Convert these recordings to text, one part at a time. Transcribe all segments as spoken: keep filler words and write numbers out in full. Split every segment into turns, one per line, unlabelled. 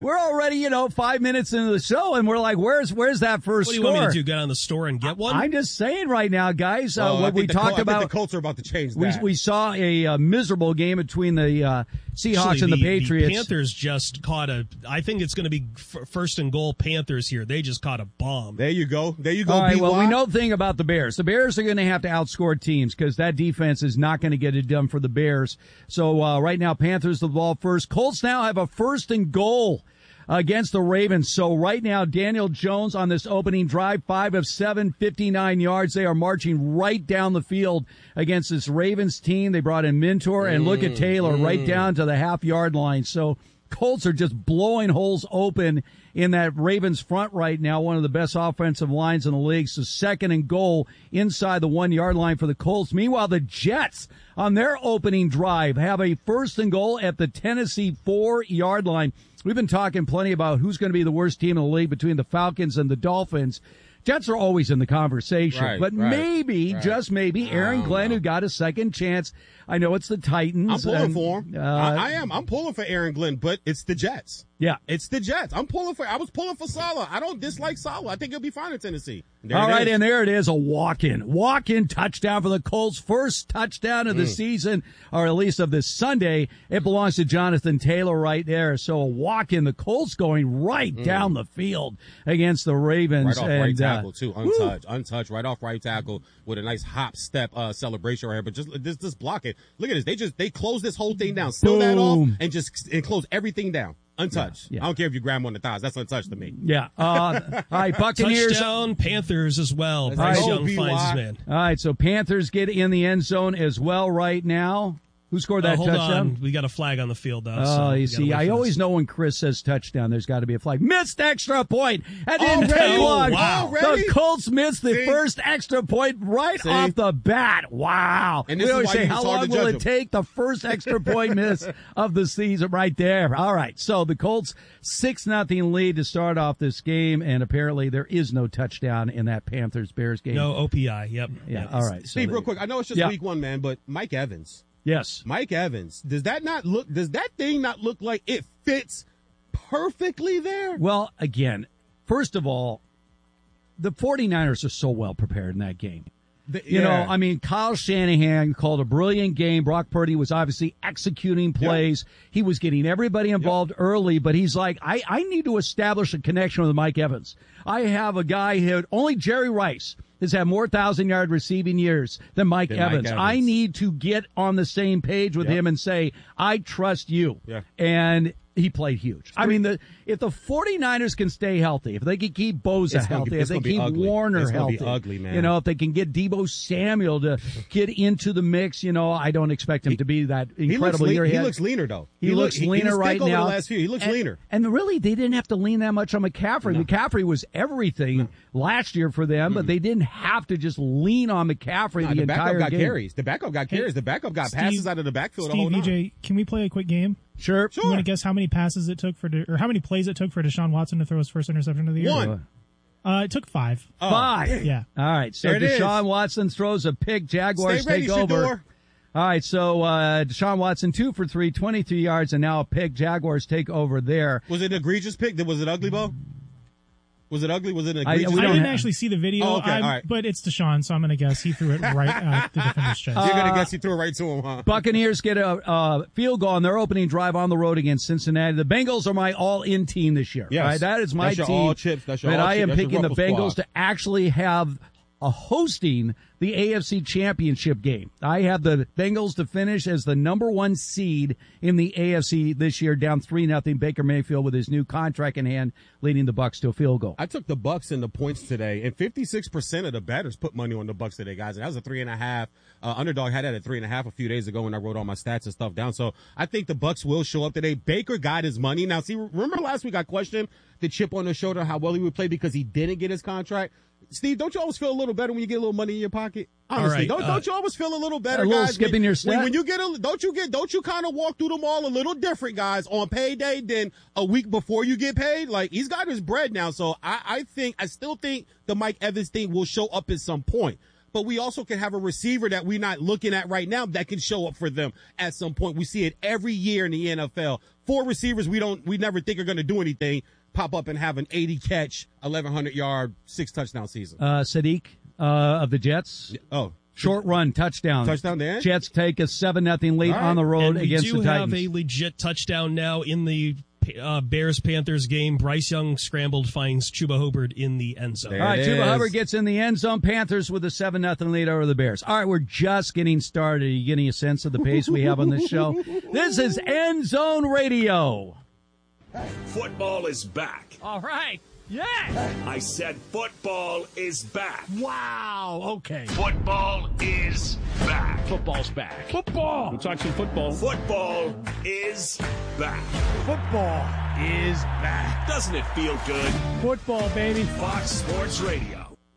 We're already, you know, five minutes into the show, and we're like, where's where's that first
What do you
score?
want me to do, get on the store and get one?
I'm just saying right now, guys, uh,
Oh,
what we talked
Col-
about.
I think the Colts are about to change
we,
that.
we saw a uh, miserable game between the uh, Seahawks
Actually,
and the,
the
Patriots.
The Panthers just caught a, I think it's going to be f- first and goal Panthers here. They just caught a bomb.
There you go. There you go,
All right,
B Y.
well, we know the thing about the Bears. The Bears are going to have to outscore teams because that defense is not going to get it done for the Bears. So uh, right now, Panthers the ball first. Colts now have a first and goal against the Ravens. So right now, Daniel Jones on this opening drive, five of seven, fifty-nine yards. They are marching right down the field against this Ravens team. They brought in Mentor, and look at Taylor
mm.
right down to the half-yard line. So Colts are just blowing holes open in that Ravens front right now, one of the best offensive lines in the league. So second and goal inside the one-yard line for the Colts. Meanwhile, the Jets on their opening drive have a first and goal at the Tennessee four-yard line. We've been talking plenty about who's going to be the worst team in the league between the Falcons and the Dolphins. Jets are always in the conversation,
Right,
but
right,
maybe,
right.
just maybe, Aaron Glenn,
know.
who got a second chance. I know it's the Titans.
I'm pulling
and,
for him.
Uh,
I, I am. I'm pulling for Aaron Glenn, but it's the Jets.
Yeah.
It's the Jets. I'm pulling for. I was pulling for Saleh. I don't dislike Saleh. I think he'll be fine in Tennessee. There
All
it
right,
is.
and there it is, a walk-in. Walk-in touchdown for the Colts. First touchdown of the
Mm.
season, or at least of this Sunday. It belongs to Jonathan Taylor right there. So a walk-in. The Colts going right
Mm.
down the field against the Ravens.
Right off
and,
right tackle,
uh,
too. Untouched. Woo. Untouched. Right off right tackle with a nice hop step uh, celebration right here. But just, just just block it. Look at this. They just they close this whole thing down. Seal that off
Boom.
and just and close everything down. Untouched.
Yeah, yeah.
I don't care if you grab him on the thighs. That's untouched to me.
Yeah. Uh, all right, Buccaneers.
Touchdown, Panthers as well.
Let's
Bryce
go,
Young
B Y.
finds his man.
All right, so Panthers get in the end zone as well right now. Who scored that
Oh, hold
touchdown?
on. We got a flag on the field, though.
Oh,
so we
you
gotta
see,
wait
I
for
always
this.
know when Chris says touchdown, there's got to be a flag. Missed extra point. And
Already?
then one.
Wow.
Already?
The Colts missed the
See?
first extra point right
See?
off the bat. Wow.
And this
we
is
always
why
say,
you-
how
it's hard
long
to
will
judge
it
them.
take? The first extra point miss of the season right there. All right, so the Colts six nothing lead to start off this game, and apparently there is no touchdown in that Panthers-Bears game.
No O P I. Yep.
Yeah, all right. so
Steve,
there-
real quick. I know it's just
Yeah.
week one, man, but Mike Evans.
Yes.
Mike Evans. Does that not look? Does that thing not look like it fits perfectly there?
Well, again, first of all, the 49ers are so well prepared in that game.
The-
You
yeah.
know, I mean, Kyle Shanahan called a brilliant game. Brock Purdy was obviously executing plays. He was getting everybody involved early, but he's like, I, I need to establish a connection with Mike Evans. I have a guy who, only Jerry Rice has had more thousand-yard receiving years than Mike,
Than Mike
Evans.
Evans.
I need to get on the same page with
Yep.
him and say, I trust you.
Yeah.
And he played huge. I mean, the if the 49ers can stay healthy, if they can keep Bosa
It's gonna
healthy,
be-
if
it's
they
gonna be
keep
ugly.
Warner
It's gonna be
healthy,
ugly, man.
you know, if they can get Deebo Samuel to get into the mix, you know, I don't expect him to be that
he looks,
incredible
lean,
year.
he
had-
looks leaner though.
He, looks
look-
leaner
he,
right
thick over
now.
The last few, he looks
and,
leaner.
And really, they didn't have to lean that much on McCaffrey.
No.
McCaffrey was everything
No.
last year for them, but they didn't have to just lean on McCaffrey
Nah,
the,
the backup
entire
got
game.
carries. The backup got
Hey,
carries. The backup got
Steve-
passes out of the backfield. the whole
Steve,
nine.
E J, can we play a quick game?
Sure.
Sure.
You want to guess how many passes it took for, De- or how many plays it took for Deshaun Watson to throw his first interception of the year?
One.
Uh, it took five.
Oh,
Five.
Yeah.
All right. So
There it is.
Deshaun Watson throws a pick. Jaguars
Stay ready,
take over.
Shador.
All right, so uh, Deshaun Watson, two for three, twenty-three yards, and now a pick. Jaguars take over there.
Was it an egregious pick? Was it ugly, Bo? Was it ugly? Was it an
I-
egregious
we
I
don't
didn't
have-
actually see the video,
Oh, okay,
I'm-
all right.
but it's Deshaun, so I'm going to guess he threw it right at the defender's chest.
You're
Uh,
gonna guess he threw it right to him, huh?
Buccaneers get a uh, field goal on their opening drive on the road against Cincinnati. The Bengals are my all-in team this year.
Yes.
Right? That is my
That's your
team.
all chips. That's your
but
all
I
chip-
am
that's your
picking the
Ruffle
Bengals
squad.
to actually have a hosting the A F C Championship game. I have the Bengals to finish as the number one seed in the A F C this year, down three nothing. Baker Mayfield with his new contract in hand, leading the Bucs to a field goal.
I took the Bucks in the points today, and fifty-six percent of the bettors put money on the Bucks today, guys. And that was a three and a half. Uh, underdog had that at three and a half a few days ago when I wrote all my stats and stuff down. So I think the Bucks will show up today. Baker got his money. Now, see, remember last week I questioned the chip on the shoulder, how well he would play because he didn't get his contract. Steve, don't you always feel a little better when you get a little money in your pocket? Honestly,
right,
don't
uh,
don't you always feel a little better,
a little
guys?
skip in
when,
your
when,
step?
when you get a, don't you get, don't you kind of walk through them all a little different, guys, on payday than a week before you get paid? Like, he's got his bread now, so I, I think, I still think the Mike Evans thing will show up at some point. But we also can have a receiver that we're not looking at right now that can show up for them at some point. We see it every year in the N F L. four receivers we don't, we never think are going to do anything pop up and have an eighty catch, eleven hundred yard, six touchdown season.
Uh, Sadiq uh, of the Jets.
Oh.
Short run, touchdown.
Touchdown there?
Jets take a seven nothing lead
right.
on the road
and we
against
do
the Titans.
have a legit touchdown now in the uh, Bears-Panthers game. Bryce Young scrambled, finds Chuba Hubbard in the end zone.
There
All right,
it
Chuba
is.
Hubbard gets in the end zone. Panthers with a seven nothing lead over the Bears. All right, we're just getting started. Are you getting a sense of the pace we have on this show? This is End Zone Radio.
Football is back.
All right. Yeah.
I said football is back.
Wow. Okay.
Football is back.
Football's back.
Football.
We'll talk some football.
Football is back.
Football is back.
Doesn't it feel good?
Football, baby.
Fox Sports Radio.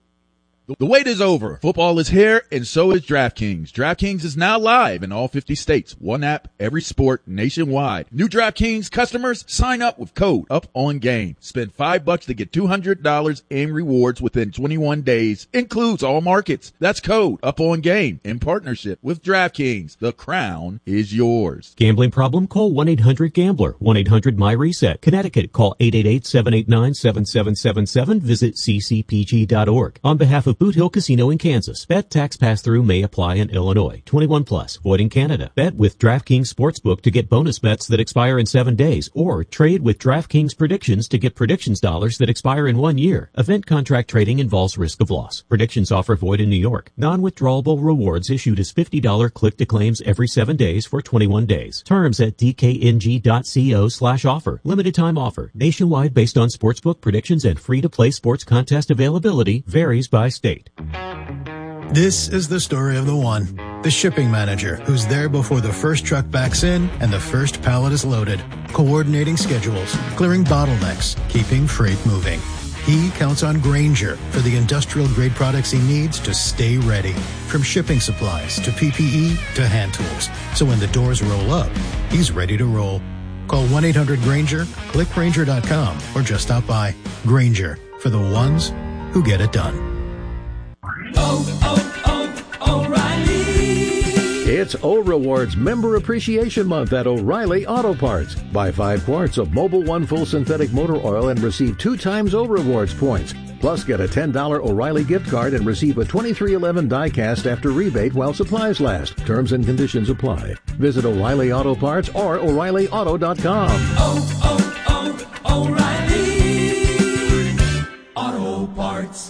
The wait is over. Football is here, and so is DraftKings. DraftKings is now live in all fifty states. One app, every sport, nationwide. New DraftKings customers, sign up with code UPONGAME. Spend five bucks to get two hundred dollars in rewards within twenty-one days. Includes all markets. That's code UPONGAME in partnership with DraftKings. The crown is yours.
Gambling problem? Call one eight hundred gambler. one eight hundred my reset. Connecticut, call eight eight eight, seven eight nine, seven seven seven seven. Visit c c p g dot org. On behalf of Boot Hill Casino in Kansas. Bet tax pass-through may apply in Illinois. twenty-one plus. Void in Canada. Bet with DraftKings Sportsbook to get bonus bets that expire in seven days. Or trade with DraftKings Predictions to get predictions dollars that expire in one year. Event contract trading involves risk of loss. Predictions offer void in New York. Non-withdrawable rewards issued as fifty dollars click-to-claims every seven days for twenty-one days. Terms at d k n g dot co slash offer. Limited time offer. Nationwide based on sportsbook predictions and free-to-play sports contest availability. Varies by state.
This is the story of the one, the shipping manager who's there before the first truck backs in and the first pallet is loaded, coordinating schedules, clearing bottlenecks, keeping freight moving. He counts on Grainger for the industrial-grade products he needs to stay ready, from shipping supplies to P P E to hand tools. So when the doors roll up, he's ready to roll. Call one eight hundred Grainger, click Grainger dot com, or just stop by. Grainger, for the ones who get it done.
Oh, oh, oh, O'Reilly. It's O Rewards Member Appreciation Month at O'Reilly Auto Parts. Buy five quarts of Mobil One Full Synthetic Motor Oil and receive two times O Rewards points. Plus, get a ten dollars O'Reilly gift card and receive a twenty-three eleven die-cast after rebate while supplies last. Terms and conditions apply. Visit O'Reilly Auto Parts or O'Reilly Auto dot com.
Oh, oh, oh, O'Reilly Auto Parts.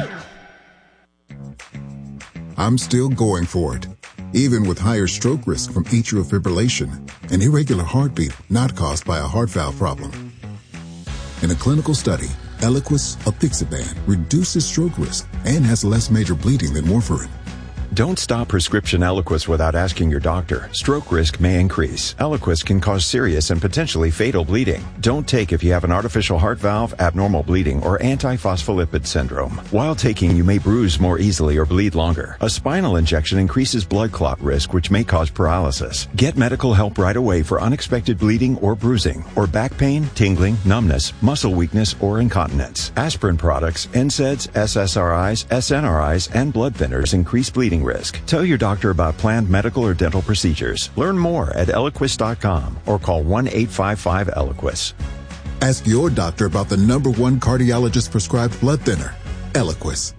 I'm still going for it, even with higher stroke risk from atrial fibrillation, an irregular heartbeat not caused by a heart valve problem. In a clinical study, Eliquis apixaban reduces stroke risk and has less major bleeding than warfarin.
Don't stop prescription Eliquis without asking your doctor. Stroke risk may increase. Eliquis can cause serious and potentially fatal bleeding. Don't take if you have an artificial heart valve, abnormal bleeding, or antiphospholipid syndrome. While taking, you may bruise more easily or bleed longer. A spinal injection increases blood clot risk, which may cause paralysis. Get medical help right away for unexpected bleeding or bruising, or back pain, tingling, numbness, muscle weakness, or incontinence. Aspirin products, N SAIDs, S S R Is, S N R Is, and blood thinners increase bleeding risk. Tell your doctor about planned medical or dental procedures. Learn more at Eliquis dot com or call one eight five five Eliquis.
Ask your doctor about the number one cardiologist prescribed blood thinner, Eliquis.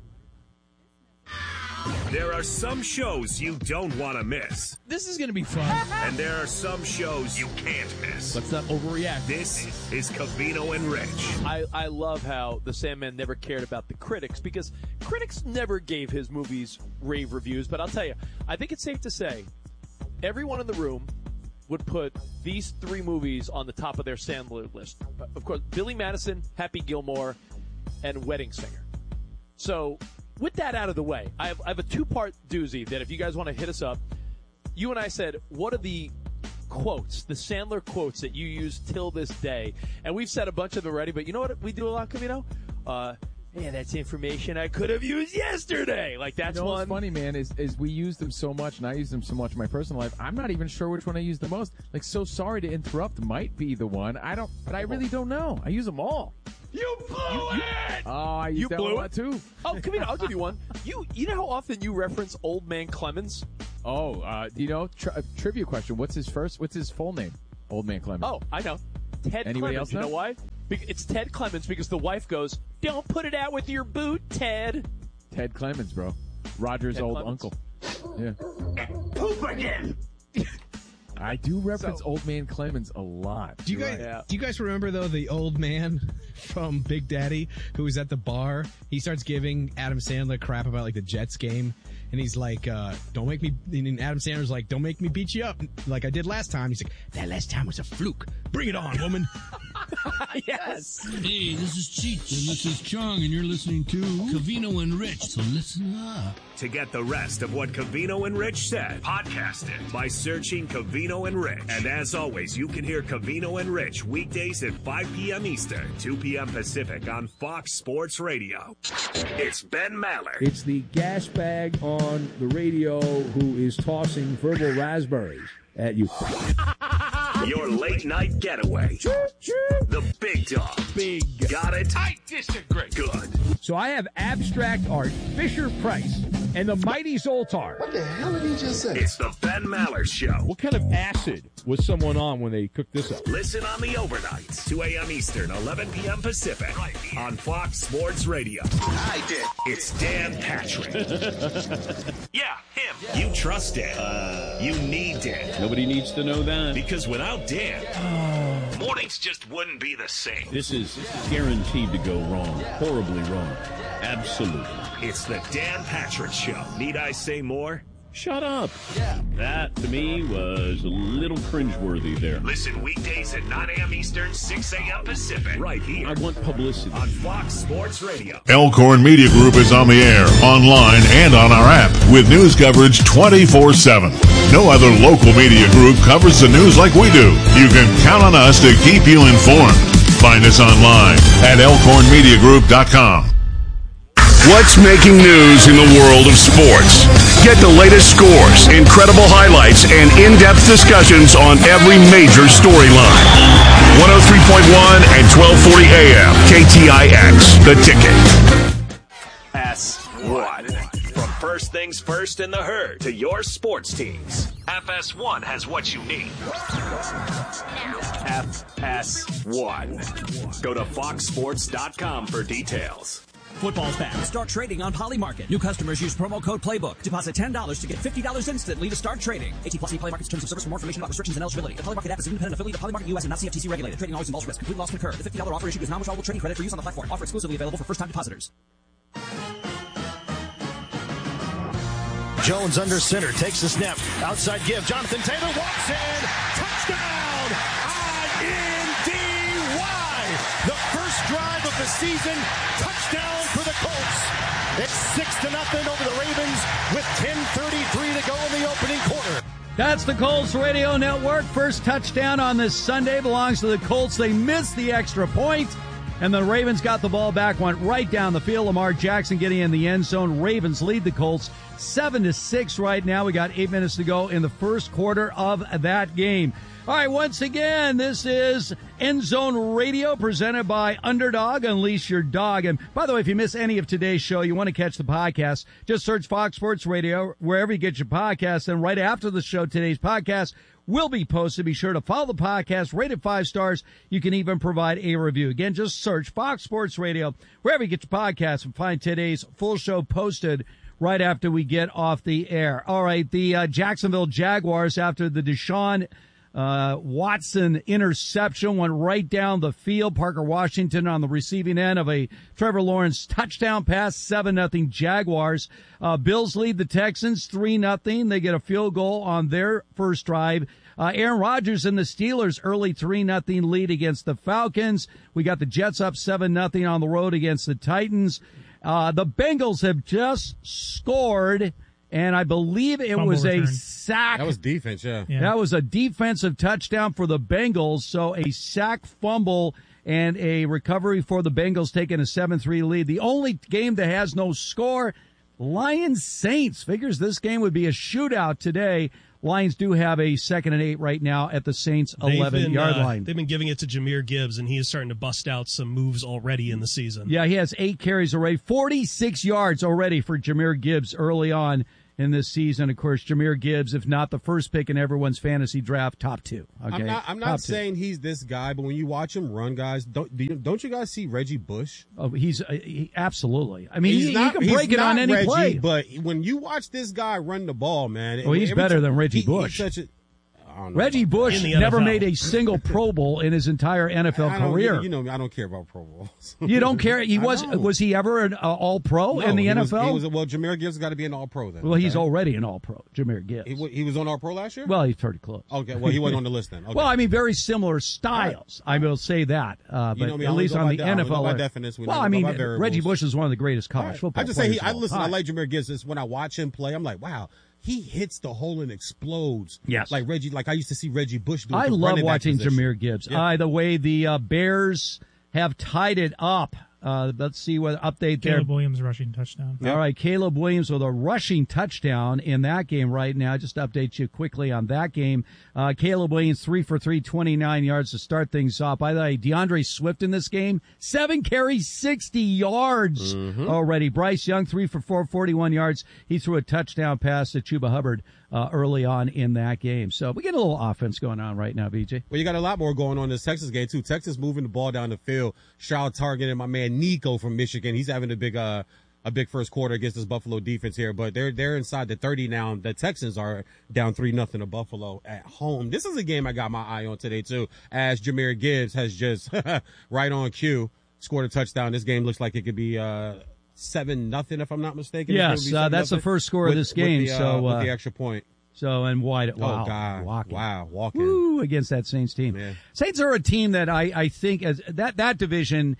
There are some shows you don't want to miss.
This is going to be fun.
And there are some shows you can't miss.
Let's not overreact.
This is Covino and Rich.
I, I love how the Sandman never cared about the critics, because critics never gave his movies rave reviews. But I'll tell you, I think it's safe to say everyone in the room would put these three movies on the top of their Sandler list. Of course, Billy Madison, Happy Gilmore, and Wedding Singer. So with that out of the way, I have, I have a two-part doozy that if you guys want to hit us up, you and I said, what are the quotes, the Sandler quotes that you use till this day? And we've said a bunch of them already, but you know what we do a lot, Camino? Uh, man, that's information I could have used yesterday. Like, that's
you know
one.
What's funny, man, is, is we use them so much, and I use them so much in my personal life, I'm not even sure which one I use the most. Like, so sorry to interrupt might be the one. I don't, but I really don't know. I use them all.
You blew you, you,
it! Oh, I use
you
that
blew
one
it
too.
Oh, come here, I'll give you one. You you know how often you reference Old Man Clemens?
Oh, uh, do you know? Tri- trivia question. What's his first? What's his full name? Old Man Clemens.
Oh, I know. Ted
Anybody
Clemens.
else
You know
know?
why? Be- It's Ted Clemens because the wife goes, "Don't put it out with your boot, Ted."
Ted Clemens, bro. Roger's
Ted
old
Clemens.
uncle. Yeah.
Poop again.
I do reference Old Man Clemens a lot.
Do you
You're
guys
right.
do you guys remember though the old man from Big Daddy who was at the bar? He starts giving Adam Sandler crap about like the Jets game, and he's like, uh, "Don't make me." And Adam Sandler's like, "Don't make me beat you up like I did last time." He's like, "That last time was a fluke. Bring it on, woman."
Yes.
Hey, this is Cheech, and this is Chung, and you're listening to Covino and Rich, so listen up.
To get the rest of what Covino and Rich said, podcast it by searching Covino and Rich. And as always, you can hear Covino and Rich weekdays at five p.m. Eastern, two p.m. Pacific on Fox Sports Radio. It's Ben Maller.
It's the gas bag on the radio who is tossing verbal raspberries at you.
Your late night getaway. The big dog.
Big.
Got it?
I disagree.
Good.
So I have abstract art, Fisher Price, and the Mighty Zoltar.
What the hell did he just say? It's the Ben Maller Show.
What kind of acid was someone on when they cooked this up?
Listen on the overnights, two a.m. Eastern, eleven p.m. Pacific, right on Fox Sports Radio. I did. It's Dan Patrick. Yeah, him. You trust Dan. Uh, you need Dan.
Nobody needs to know that.
Because without Dan, mornings just wouldn't be the same.
This is guaranteed to go wrong. Horribly wrong. Absolutely.
It's the Dan Patrick Show. Need I say more?
Shut up. Yeah. That, to me, was a little cringeworthy there.
Listen weekdays at nine a.m. Eastern, six a.m. Pacific. Right here.
I want publicity.
On Fox Sports Radio.
Elkhorn Media Group is on the air, online, and on our app with news coverage twenty-four seven. No other local media group covers the news like we do. You can count on us to keep you informed. Find us online at elkhorn media group dot com.
What's making news in the world of sports? Get the latest scores, incredible highlights, and in-depth discussions on every major storyline. one oh three point one and twelve forty A M, K T I X, The Ticket.
S one. From first things first in the herd to your sports teams, F S one has what you need. F S one. Go to fox sports dot com for details.
Football's back. Start trading on Polymarket. New customers use promo code PLAYBOOK. Deposit ten dollars to get fifty dollars instantly to start trading. eighteen plus Polymarket's terms of service for more information about restrictions and eligibility. The Polymarket app is an independent affiliate of Polymarket U S and not C F T C regulated. Trading always involves risk. Complete loss can occur. The fifty dollars offer issued is non-withdrawable trading credit for use on the platform. Offer exclusively available for first-time depositors.
Jones under center, takes the snap. Outside give. Jonathan Taylor walks in. Touchdown! I N D Y! The first drive of the season. Touchdown for the Colts. It's six to nothing over the Ravens with ten thirty-three to go in the opening quarter.
That's the Colts Radio Network. First touchdown on this Sunday belongs to the Colts. They missed the extra point, and the Ravens got the ball back, went right down the field. Lamar Jackson getting in the end zone. Ravens lead the Colts seven to six right now. We got eight minutes to go in the first quarter of that game. All right, once again, this is End Zone Radio presented by Underdog. Unleash your dog. And by the way, if you miss any of today's show, you want to catch the podcast, just search Fox Sports Radio wherever you get your podcasts. And right after the show, today's podcast will be posted. Be sure to follow the podcast, rate it five stars. You can even provide a review. Again, just search Fox Sports Radio wherever you get your podcasts and find today's full show posted right after we get off the air. All right, the uh, Jacksonville Jaguars, after the Deshaun uh, Watson interception, went right down the field. Parker Washington on the receiving end of a Trevor Lawrence touchdown pass, seven nothing Jaguars. Uh, Bills lead the Texans three nothing. They get a field goal on their first drive. Uh, Aaron Rodgers and the Steelers early three nothing lead against the Falcons. We got the Jets up seven nothing on the road against the Titans. Uh, the Bengals have just scored, and I believe it
Fumble
was
return.
a sack.
That was defense, yeah.
Yeah.
That was a defensive touchdown for the Bengals. So a sack, fumble, and a recovery for the Bengals, taking a seven three lead. The only game that has no score, Lions Saints. Figures this game would be a shootout today. Lions do have a second and eight right now at the Saints' eleven-yard
uh,
line.
They've been giving it to Jahmyr Gibbs, and he is starting to bust out some moves already in the season.
Yeah, he has eight carries already, forty-six yards already for Jahmyr Gibbs early on in this season. Of course, Jahmyr Gibbs, if not the first pick in everyone's fantasy draft, top two. Okay?
I'm not, I'm not
top
saying
two.
he's this guy, but when you watch him run, guys, don't do you, don't you guys see Reggie Bush?
Oh, he's uh, he, absolutely. I mean,
he's
he,
not,
he can break
he's
it on
not
any
Reggie,
play.
But when you watch this guy run the ball, man,
well, he's better
time,
than Reggie
he,
Bush.
He's such a,
Reggie Bush never made a single Pro Bowl in his entire N F L
I don't,
career.
You know me, I don't care about Pro Bowls.
You don't care? He was was he ever an uh, All Pro
no,
in the
he
N F L?
Was, he was, well, Jahmyr Gibbs got to be an All Pro then.
Well, he's
okay?
already an All Pro, Jahmyr Gibbs.
He, he was on All Pro last year?
Well, he's pretty close.
Okay, well, he wasn't on the list then. Okay.
Well, I mean, very similar styles. I will say that. Uh, but
you know me,
at least on the
by,
N F L.
By definition,
well, I mean, Reggie Bush is one of the greatest college
right.
football
I just
players.
say he, I listen.
Time.
I like Jahmyr Gibbs. It's when I watch him play, I'm like, wow. He hits the hole and explodes.
Yes.
Like Reggie, like I used to see Reggie Bush do.
I love watching Jahmyr Gibbs.
Yeah.
Uh, the way the uh, Bears have tied it up. Uh, let's see what update there.
Caleb Williams rushing touchdown.
All right, Caleb Williams with a rushing touchdown in that game right now. Just to update you quickly on that game. Uh, Caleb Williams, three for three, twenty-nine yards to start things off. By the way, DeAndre Swift in this game, seven carries, sixty yards
mm-hmm.
already. Bryce Young, three for four, forty-one yards. He threw a touchdown pass to Chuba Hubbard uh, early on in that game. So we get a little offense going on right now, B J.
Well, you got a lot more going on in this Texas game, too. Texas moving the ball down the field. Stroud targeting my man Nico from Michigan. He's having a big uh a big first quarter against this Buffalo defense here, but they're they're inside the thirty now. The Texans are down three nothing to Buffalo at home. This is a game I got my eye on today too, as Jahmyr Gibbs has just right on cue scored a touchdown. This game looks like it could be uh seven nothing if I'm not mistaken.
Yes, uh, that's the first score
with,
of this game.
With the, uh,
so
with
uh,
the extra point.
So and wide. Wow,
oh God!
walking.
Wow, walking.
Woo, against that Saints team.
Yeah.
Saints are a team that I I think as that that division.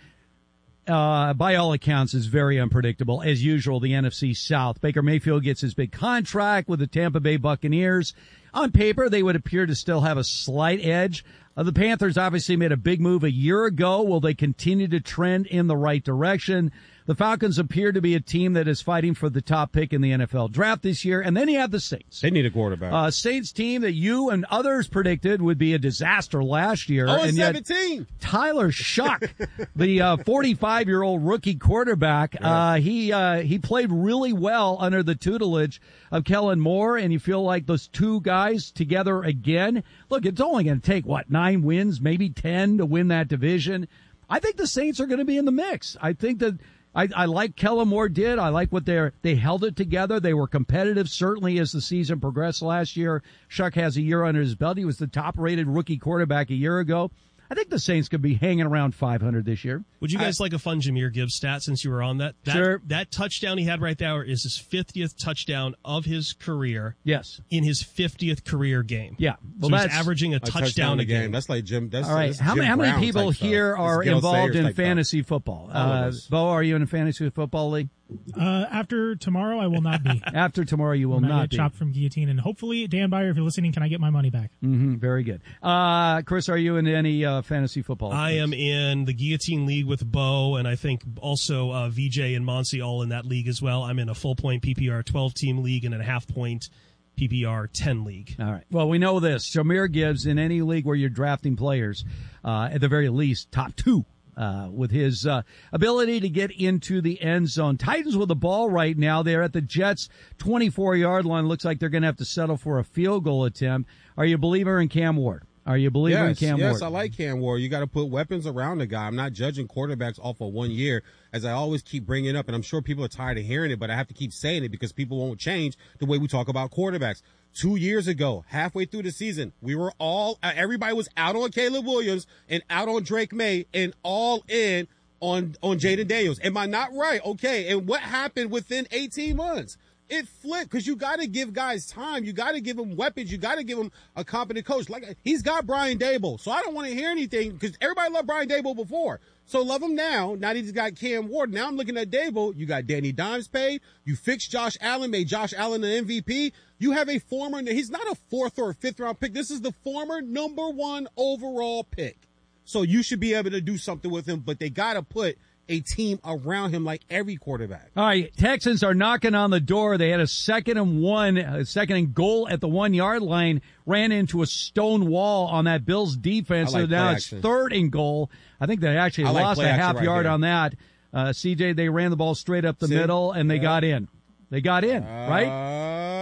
Uh, by all accounts, is very unpredictable. As usual, the N F C South. Baker Mayfield gets his big contract with the Tampa Bay Buccaneers. On paper, they would appear to still have a slight edge. Uh, the Panthers obviously made a big move a year ago. Will they continue to trend in the right direction? The Falcons appear to be a team that is fighting for the top pick in the N F L draft this year. And then you have the Saints.
They need a quarterback.
Uh, Saints team that you and others predicted would be a disaster last year.
Oh,
and yet
seventeen.
Tyler Shuck, the uh, forty-five-year-old rookie quarterback,
yeah.
uh, he uh, he played really well under the tutelage of Kellen Moore, and you feel like those two guys together again. Look, it's only going to take, what, nine wins, maybe ten to win that division. I think the Saints are going to be in the mix. I think that I, I like Kellen Moore did. I like what they're, they held it together. They were competitive, certainly, as the season progressed last year. Shuck has a year under his belt. He was the top-rated rookie quarterback a year ago. I think the Saints could be hanging around five hundred this year.
Would you guys
I,
like a fun Jahmyr Gibbs stat since you were on that? that?
Sure.
That touchdown he had right there is his fiftieth touchdown of his career.
Yes.
In his fiftieth career game.
Yeah.
Well, so that's he's averaging a, a touchdown, touchdown a game. game.
That's like Jim. That's,
all right.
that's
How,
Jim
how many
Brown
people here
stuff.
are involved in fantasy
stuff.
football? Uh, Bo, are you in a fantasy football league?
Uh, after tomorrow, I will not be.
After tomorrow, you will
I'm
not
get
be.
Chopped from guillotine, and hopefully, Dan Byer, if you're listening, can I get my money back?
Mm-hmm, very good. Uh, Chris, are you in any uh, fantasy football?
I am in the Guillotine League with Bo, and I think also uh, V J and Monsi all in that league as well. I'm in a full point P P R twelve team league and a half point P P R ten league.
All right. Well, we know this. Jahmyr Gibbs, in any league where you're drafting players, uh, at the very least, top two. Uh, with his uh, ability to get into the end zone. Titans with the ball right now. They're at the Jets' twenty-four-yard line. Looks like they're going to have to settle for a field goal attempt. Are you a believer in Cam Ward? Are you a believer
yes,
in Cam
yes,
Ward?
Yes, I like Cam Ward. You got to put weapons around the guy. I'm not judging quarterbacks off of one year, as I always keep bringing up, and I'm sure people are tired of hearing it, but I have to keep saying it because people won't change the way we talk about quarterbacks. Two years ago, halfway through the season, we were all, uh, everybody was out on Caleb Williams and out on Drake May and all in on, on Jaden Daniels. Am I not right? Okay. And what happened within eighteen months? It flipped because you got to give guys time. You got to give them weapons. You got to give them a competent coach. Like he's got Brian Daboll, so I don't want to hear anything because everybody loved Brian Daboll before. So love him now. Now that he's got Cam Ward. Now I'm looking at Daboll. You got Danny Dimes paid. You fixed Josh Allen, made Josh Allen an M V P. You have a former, he's not a fourth or a fifth round pick. This is the former number one overall pick. So you should be able to do something with him, but they got to put a team around him like every quarterback.
All right, Texans are knocking on the door. They had a second and one, a second and goal at the one-yard line, ran into a stone wall on that Bills defense.
Like
so now it's
action.
third and goal. I think they actually
I like
lost a half
right
yard
here.
on that. Uh, C J, they ran the ball straight up the
See?
middle, and they
Yeah.
got in. They got in,
Uh,
right?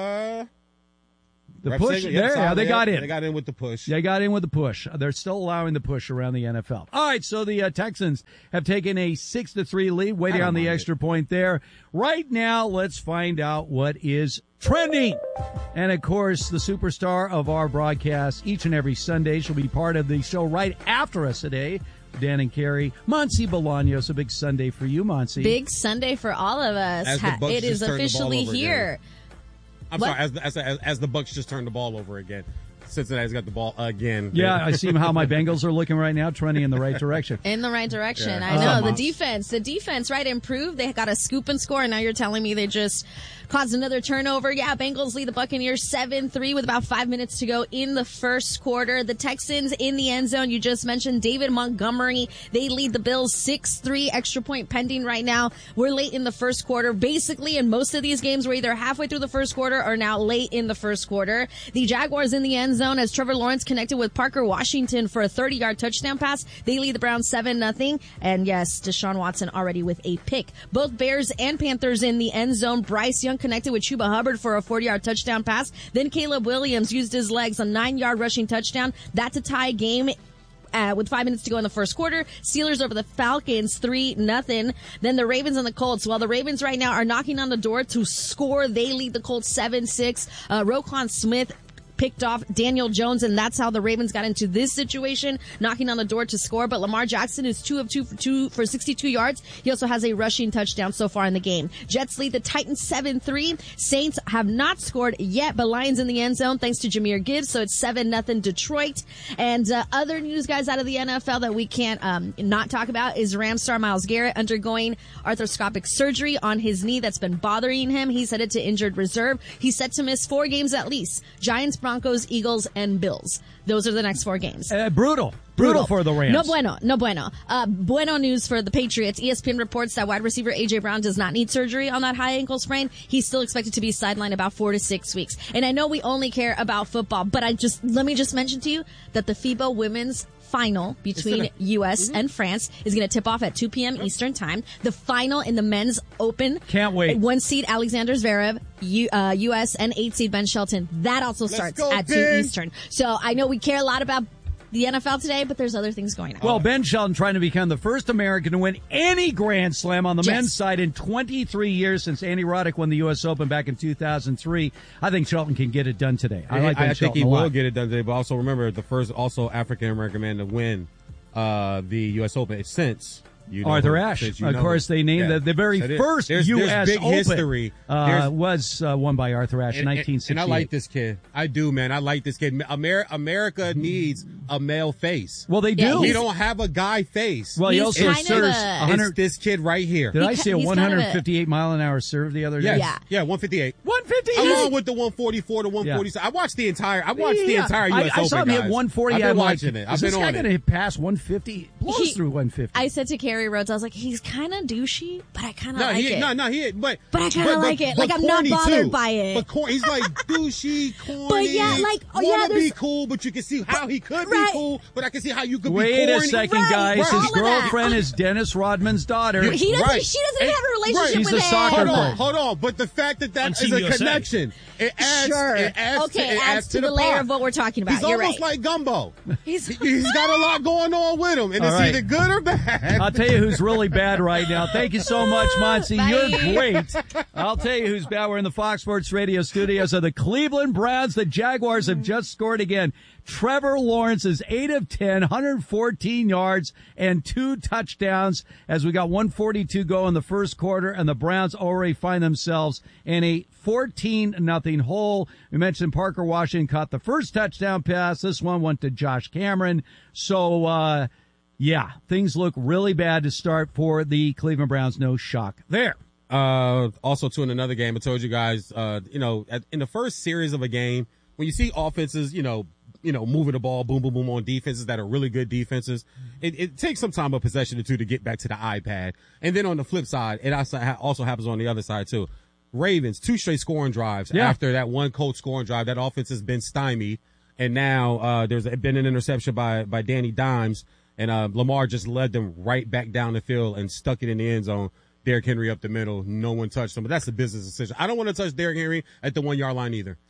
The
Ref
push,
signal,
there,
yeah,
yeah, they
yeah,
got in.
They got in with the push.
They got in with the push. They're still allowing the push around the N F L. All right, so the uh, Texans have taken a six to three lead, waiting on the extra point there. Right now, let's find out what is trending. And of course, the superstar of our broadcast each and every Sunday, she'll be part of the show right after us today. Dan and Carrie, Monse Bolaños, a big Sunday for you, Monse.
Big Sunday for all of us.
As the Bucs
It is
just turned the ball
officially
over
here.
again. I'm
What?
sorry, as, the- as, as, as the Bucs just turned the ball over again. Cincinnati's got the ball again.
Yeah, I see how my Bengals are looking right now, trending in the right direction.
In the right direction.
Yeah.
I
What's
know.
up,
the
Moms?
defense, the defense, right, improved. They got a scoop and score, and now you're telling me they just caused another turnover. Yeah, Bengals lead the Buccaneers seven three with about five minutes to go in the first quarter. The Texans in the end zone. You just mentioned David Montgomery. They lead the Bills six three, extra point pending right now. We're late in the first quarter. Basically, in most of these games, we're either halfway through the first quarter or now late in the first quarter. The Jaguars in the end zone as Trevor Lawrence connected with Parker Washington for a thirty-yard touchdown pass. They lead the Browns seven nothing. And yes, Deshaun Watson already with a pick. Both Bears and Panthers in the end zone. Bryce Young connected with Chuba Hubbard for a forty-yard touchdown pass. Then Caleb Williams used his legs, a nine-yard rushing touchdown. That to tie game. Uh, with five minutes to go in the first quarter. Steelers over the Falcons, three nothing. Then the Ravens and the Colts. While the Ravens right now are knocking on the door to score, they lead the Colts seven six. Uh, Roquan Smith picked off Daniel Jones, and that's how the Ravens got into this situation, knocking on the door to score. But Lamar Jackson is two of two for two for sixty-two yards. He also has a rushing touchdown so far in the game. Jets lead the Titans seven three. Saints have not scored yet, but Lions in the end zone thanks to Jahmyr Gibbs, so it's seven nothing Detroit. And uh, other news, guys, out of the N F L that we can't um, not talk about is Rams star Myles Garrett undergoing arthroscopic surgery on his knee that's been bothering him. He's headed to injured reserve. He's set to miss four games at least. Giants, Broncos, Eagles, and Bills. Those are the next four games.
Uh, brutal. Brutal for the Rams.
No bueno. No bueno. Uh, bueno news for the Patriots. E S P N reports that wide receiver A J. Brown does not need surgery on that high ankle sprain. He's still expected to be sidelined about four to six weeks. And I know we only care about football, but I just, let me just mention to you that the FIBA women's final between
gonna,
U S
mm-hmm.
and France is going to tip off at two p.m. Eastern time. The final in the men's open.
Can't wait.
One seed Alexander Zverev, U, uh, U S and eight seed Ben Shelton. That also
Let's
starts
go,
at
Ben.
two Eastern. So I know we care a lot about the N F L today, but there's other things going on.
Well, Ben Shelton trying to become the first American to win any Grand Slam on the
Yes.
men's side in twenty-three years since Andy Roddick won the U S Open back in two thousand three. I think Shelton can get it done today. I
I,
like Ben
I think
Shelton
he
a lot.
will get it done today, but also remember the first also African American man to win uh, the U S Open since you know
Arthur
him,
Ashe.
since you
Of
know
course,
him.
they named
Yeah.
the, the very
So there-
first
there's,
U S
there's big
Open
history.
uh,
There's-
was uh, won by Arthur Ashe in
and,
nineteen
and,
sixty-eight.
and I like this kid. I do, man. I like this kid. Amer- America needs a male face.
Well, they do.
We don't have a guy face.
Well, he
He's
also
kind of
serves
a-
one hundred.
It's this kid right here.
Did I
He
say a
ca- he's kind of a-
one fifty-eight mile an hour serve the other day?
Yes.
Yeah.
Yeah, one fifty-eight.
one fifty-eight.
Along with the one forty-four to one forty-seven. I watched the entire. I watched the
Yeah.
entire U S
I,
Open.
I saw him hit
guys.
one forty.
I've been
I'm like,
watching it. I've
is
been
this guy
on
going
it.
to pass one fifty? Blows
He-
through one fifty.
I said to Kerry Rhodes, I was like, he's kind of douchey, but I kind of
No,
like
he
it.
no no he but
But I kinda
but-
like it.
but
Like, I'm not
corny,
bothered
too.
by it.
But cor- he's like douchey, corny.
But yeah, like, oh, yeah,
wanna be
there's-
cool, but you can see how he could
Right.
be cool. But I can see how you could
Wait
be
a
corny.
second,
Right,
guys.
right.
His
All of that.
girlfriend is Dennis Rodman's daughter.
He doesn't.
Right.
She doesn't
And-
have a relationship
She's
with
a
him.
soccer
Hold
player.
on, hold on. But the fact that
On
that is
Team
a
U S A.
connection, it adds.
Sure.
It adds
Okay,
to, it
adds to the layer
pot.
of what we're talking about.
He's
You're
almost
right.
like Gumbo.
He's,
He's got a lot going on with him, and
All
it's
right.
either good or bad.
I'll tell you who's really bad right now. Thank you so much, Monty.
Bye.
You're great. I'll tell you who's bad. We're in the Fox Sports Radio studios of the Cleveland Browns. The Jaguars have just scored again. Trevor Lawrence is eight of ten, one hundred fourteen yards and two touchdowns as we got one forty-two go in the first quarter, and the Browns already find themselves in a fourteen nothing hole. We mentioned Parker Washington caught the first touchdown pass. This one went to Josh Cameron. So, uh, yeah, things look really bad to start for the Cleveland Browns. No shock there.
Uh, also, too, in another game, I told you guys, uh, you know, at, in the first series of a game, when you see offenses, you know, you know, moving the ball, boom, boom, boom on defenses that are really good defenses, it, it takes some time, a possession or two to get back to the iPad. And then on the flip side, it also, ha- also happens on the other side, too. Ravens, two straight scoring drives
Yeah.
after that one Colts scoring drive. That offense has been stymied. And now, uh, there's been an interception by, by Danny Dimes, and, uh, Lamar just led them right back down the field and stuck it in the end zone. Derrick Henry up the middle. No one touched him, but that's a business decision. I don't want to touch Derrick Henry at the one yard line either.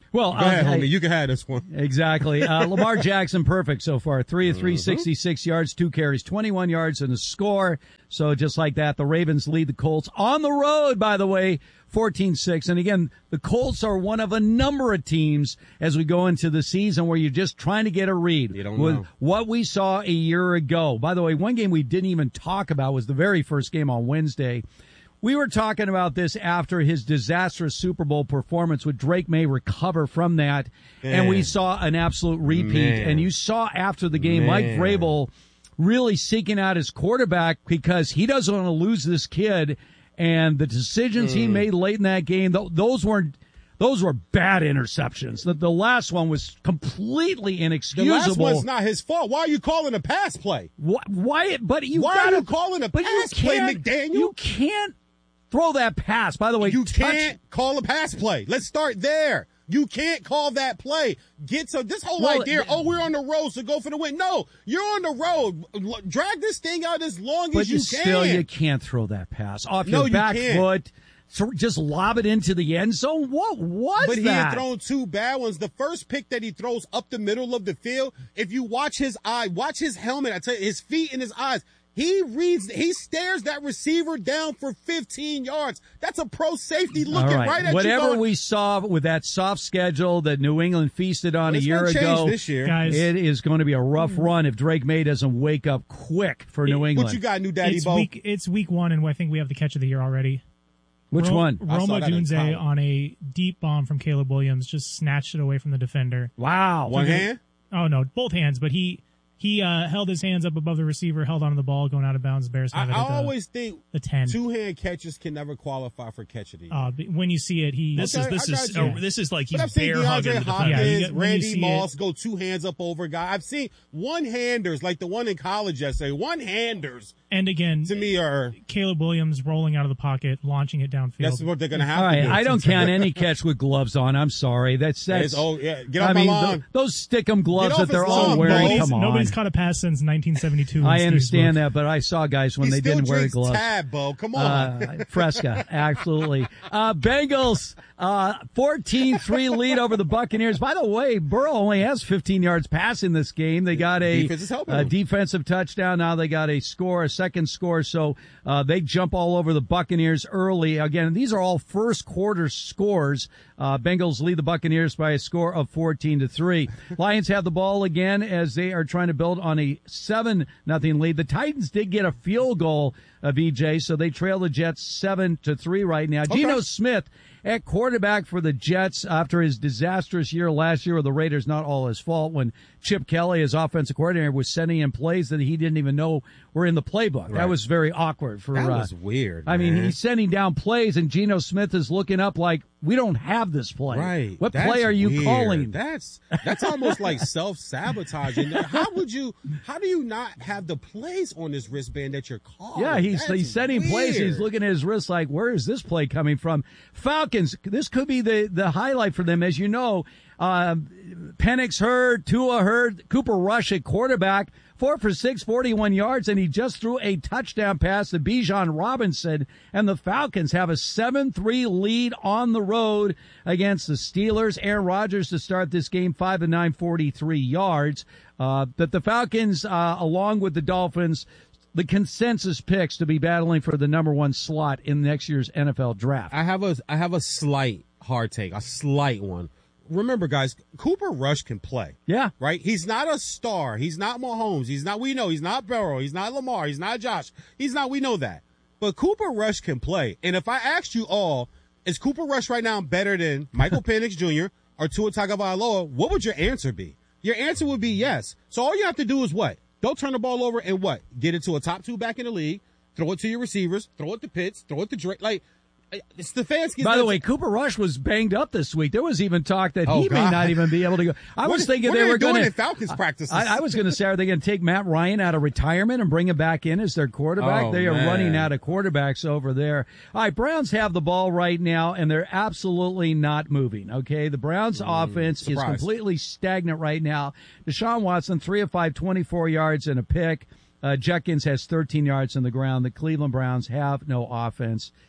Well,
Go ahead,
okay.
homie. You can have this one.
Exactly. Uh, Lamar Jackson, perfect so far. Three of three, sixty-six yards, two carries, twenty-one yards, and a score. So just like that, the Ravens lead the Colts on the road, by the way, fourteen six. And again, the Colts are one of a number of teams as we go into the season where you're just trying to get a read.
You don't
with
know.
what we saw a year ago. By the way, one game we didn't even talk about was the very first game on Wednesday. We were talking about this after his disastrous Super Bowl performance. Would Drake May recover from that? Man. And we saw an absolute repeat. Man. And you saw after the game, Man. Mike Vrabel really seeking out his quarterback because he doesn't want to lose this kid. And the decisions mm. he made late in that game, th- those weren't, those were bad interceptions. The, the last one was completely inexcusable.
The last one's not his fault. Why are you calling a pass play?
Why? why but you
Why
gotta,
are you calling a pass play, McDaniel?
You can't throw that pass. By the way,
you
touch-
can't call a pass play. Let's start there. You can't call that play. Get so this whole
well,
idea. Oh, we're on the road, so go for the win. No, you're on the road. Drag this thing out as long
but
as you
still,
can.
Still, you can't throw that pass off
no,
your back
you can't.
foot. So just lob it into the end zone. What was
but
that?
But he had thrown two bad ones. The first pick that he throws up the middle of the field. If you watch his eye, watch his helmet. I tell you, his feet and his eyes. He reads, he stares that receiver down for fifteen yards. That's a pro safety looking
right.
right at
Whatever
you. Whatever
we saw with that soft schedule that New England feasted on
well,
a year ago,
this year.
Guys,
it is going to be a rough run if Drake May doesn't wake up quick for
it,
New England.
What you got, New Daddy
it's
Bo?
Week, it's week one, and I think we have the catch of the year already.
Which
Ro-
one?
Roma Dunze on a deep bomb from Caleb Williams just snatched it away from the defender.
Wow.
One hand?
Oh, no, both hands, but he he uh, held his hands up above the receiver, held onto the ball, going out of bounds. Bears have
I,
it
I
at the,
always think
the ten.
two-hand catches can never qualify for catch of the year.
Uh, when you see it, he
this
okay,
is this is
oh,
this is like he's
but I've seen
bear hugging
DeAndre
the
Hopkins,
defender.
Yeah, you,
Randy Moss
it,
go two hands up over a guy. I've seen one-handers like the one in college yesterday. One-handers.
And again,
to me, are
Caleb Williams rolling out of the pocket, launching it downfield.
That's what they're going to have
All right,
to do.
I don't count any catch with gloves on. I'm sorry. That's that's.
Oh yeah, get off
I
my
mean,
lawn.
th- those stickum gloves
Get
that
off
they're
his
all
lawn,
wearing.
Nobody's,
Come on.
nobody's caught a pass since nineteen seventy-two.
I
Steve
understand
Booth.
that, but I saw guys when
he
they
still
didn't wear
drinks
gloves.
Tab, Bo. Come on.
Uh, Fresca, absolutely. Uh, Bengals, uh, fourteen three lead over the Buccaneers. By the way, Burrow only has fifteen yards passing this game. They got a,
Defense is helping
a
them.
defensive touchdown. Now they got a score, a second score. So, uh, they jump all over the Buccaneers early. Again, these are all first quarter scores. Uh, Bengals lead the Buccaneers by a score of fourteen to three. Lions have the ball again as they are trying to build on a seven nothing lead. The Titans did get a field goal of E J, so they trail the Jets seven to three right now.
Okay.
Geno Smith at quarterback for the Jets after his disastrous year last year with the Raiders, not all his fault, when Chip Kelly, his offensive coordinator, was sending in plays that he didn't even know were in the playbook.
Right.
That was very awkward for
That
uh,
was weird.
I mean,
man.
he's sending down plays, and Geno Smith is looking up like, we don't have this play.
Right.
What
That's
play are you
weird.
calling?
That's that's almost like self-sabotaging. How would you, how do you not have the plays on this wristband that you're calling?
Yeah, he's
That's
he's setting
weird.
plays. He's looking at his wrist like, where is this play coming from? Falcons, this could be the, the highlight for them. As you know, uh, Penix hurt, Tua hurt, Cooper Rush at quarterback, four for six, forty-one yards, and he just threw a touchdown pass to Bijan Robinson, and the Falcons have a seven three lead on the road against the Steelers. Aaron Rodgers to start this game, five to nine, forty-three yards. Uh, but the Falcons, uh, along with the Dolphins, the consensus picks to be battling for the number one slot in next year's N F L draft.
I have a I have a slight hard take, a slight one. Remember, guys, Cooper Rush can play.
Yeah.
Right? He's not a star. He's not Mahomes. He's not, we know, he's not Burrow. He's not Lamar. He's not Josh. He's not, we know that. But Cooper Rush can play. And if I asked you all, is Cooper Rush right now better than Michael Penix Junior or Tua Tagovailoa, what would your answer be? Your answer would be yes. So all you have to do is what? Don't turn the ball over and what? Get it to a top two back in the league, throw it to your receivers, throw it to Pitts, throw it to Drake. Like, Stefanski.
By the way, Cooper Rush was banged up this week. There was even talk that
Oh,
he
God.
may not even be able to go. I
What
was
is-
thinking
what
they
are they
were
doing
going
in Falcons practices?
I, I was going to say, are they going to take Matt Ryan out of retirement and bring him back in as their quarterback?
Oh,
they are
man.
running out of quarterbacks over there. All right, Browns have the ball right now, and they're absolutely not moving. Okay, the Browns' offense is
surprise.
completely stagnant right now. Deshaun Watson, three of five, twenty-four yards and a pick. Uh, Jenkins has thirteen yards on the ground. The Cleveland Browns have no offense.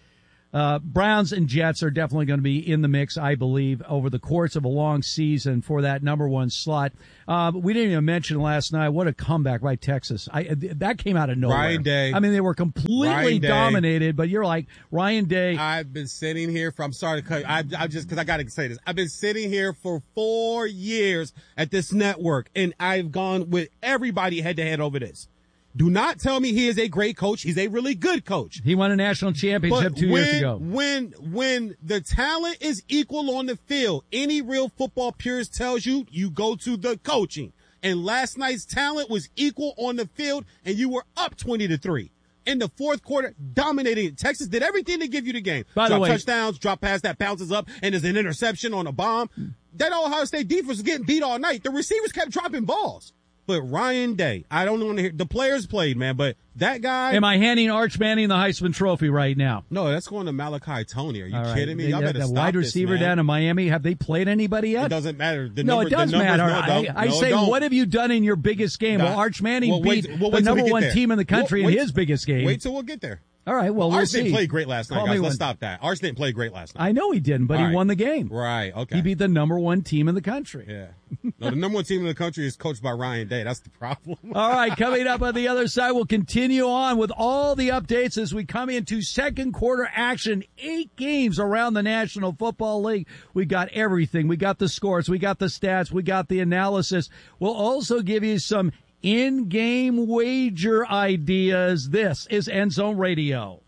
Uh, Browns and Jets are definitely going to be in the mix, I believe, over the course of a long season for that number one slot. Uh, we didn't even mention last night what a comeback by Texas. I that came out of nowhere.
Ryan Day.
I mean, they were completely dominated, but you're like Ryan Day.
I've been sitting here for. I'm sorry to cut. I, I just because I got to say this. I've been sitting here for four years at this network, and I've gone with everybody head to head over this. Do not tell me he is a great coach. He's a really good coach.
He won a national championship
But
two
when,
years ago.
When when the talent is equal on the field, any real football purist tells you you go to the coaching. And last night's talent was equal on the field, and you were up twenty to three. In the fourth quarter, dominating. Texas did everything to give you the game.
By the
drop
way,
touchdowns, drop pass that bounces up, and there's an interception on a bomb. That Ohio State defense was getting beat all night. The receivers kept dropping balls. But Ryan Day, I don't want to hear the players played, man, but that guy.
Am I handing Arch Manning the Heisman Trophy right now?
No, that's going to Malachi Tony. Are you
All right.
kidding me? Y'all
the,
better
the
stop
wide
this,
receiver
man.
down in Miami, have they played anybody yet?
It doesn't matter. The
no,
number,
it does
the numbers,
matter.
No,
I,
don't.
I
no,
say,
don't.
what have you done in your biggest game?
Nah.
Well, Arch Manning
Well, wait-
beat
well,
the
wait till we
number
get
one
there.
team in the country
Well,
in
wait-
his biggest game.
Wait till we'll get there.
All right, well, we'll
Arch
see.
didn't play great last night,
Call
guys.
me
Let's
when-
stop that. Arch didn't play great last night.
I know he didn't, but
All
he
right.
won the game.
Right, okay.
He beat the number one team in the country.
Yeah. No, the number one team in the country is coached by Ryan Day. That's the problem.
All right, coming up on the other side, we'll continue on with all the updates as we come into second quarter action. Eight games around the National Football League. We got everything. We got the scores. We got the stats. We got the analysis. We'll also give you some in-game wager ideas. This is End Zone Radio.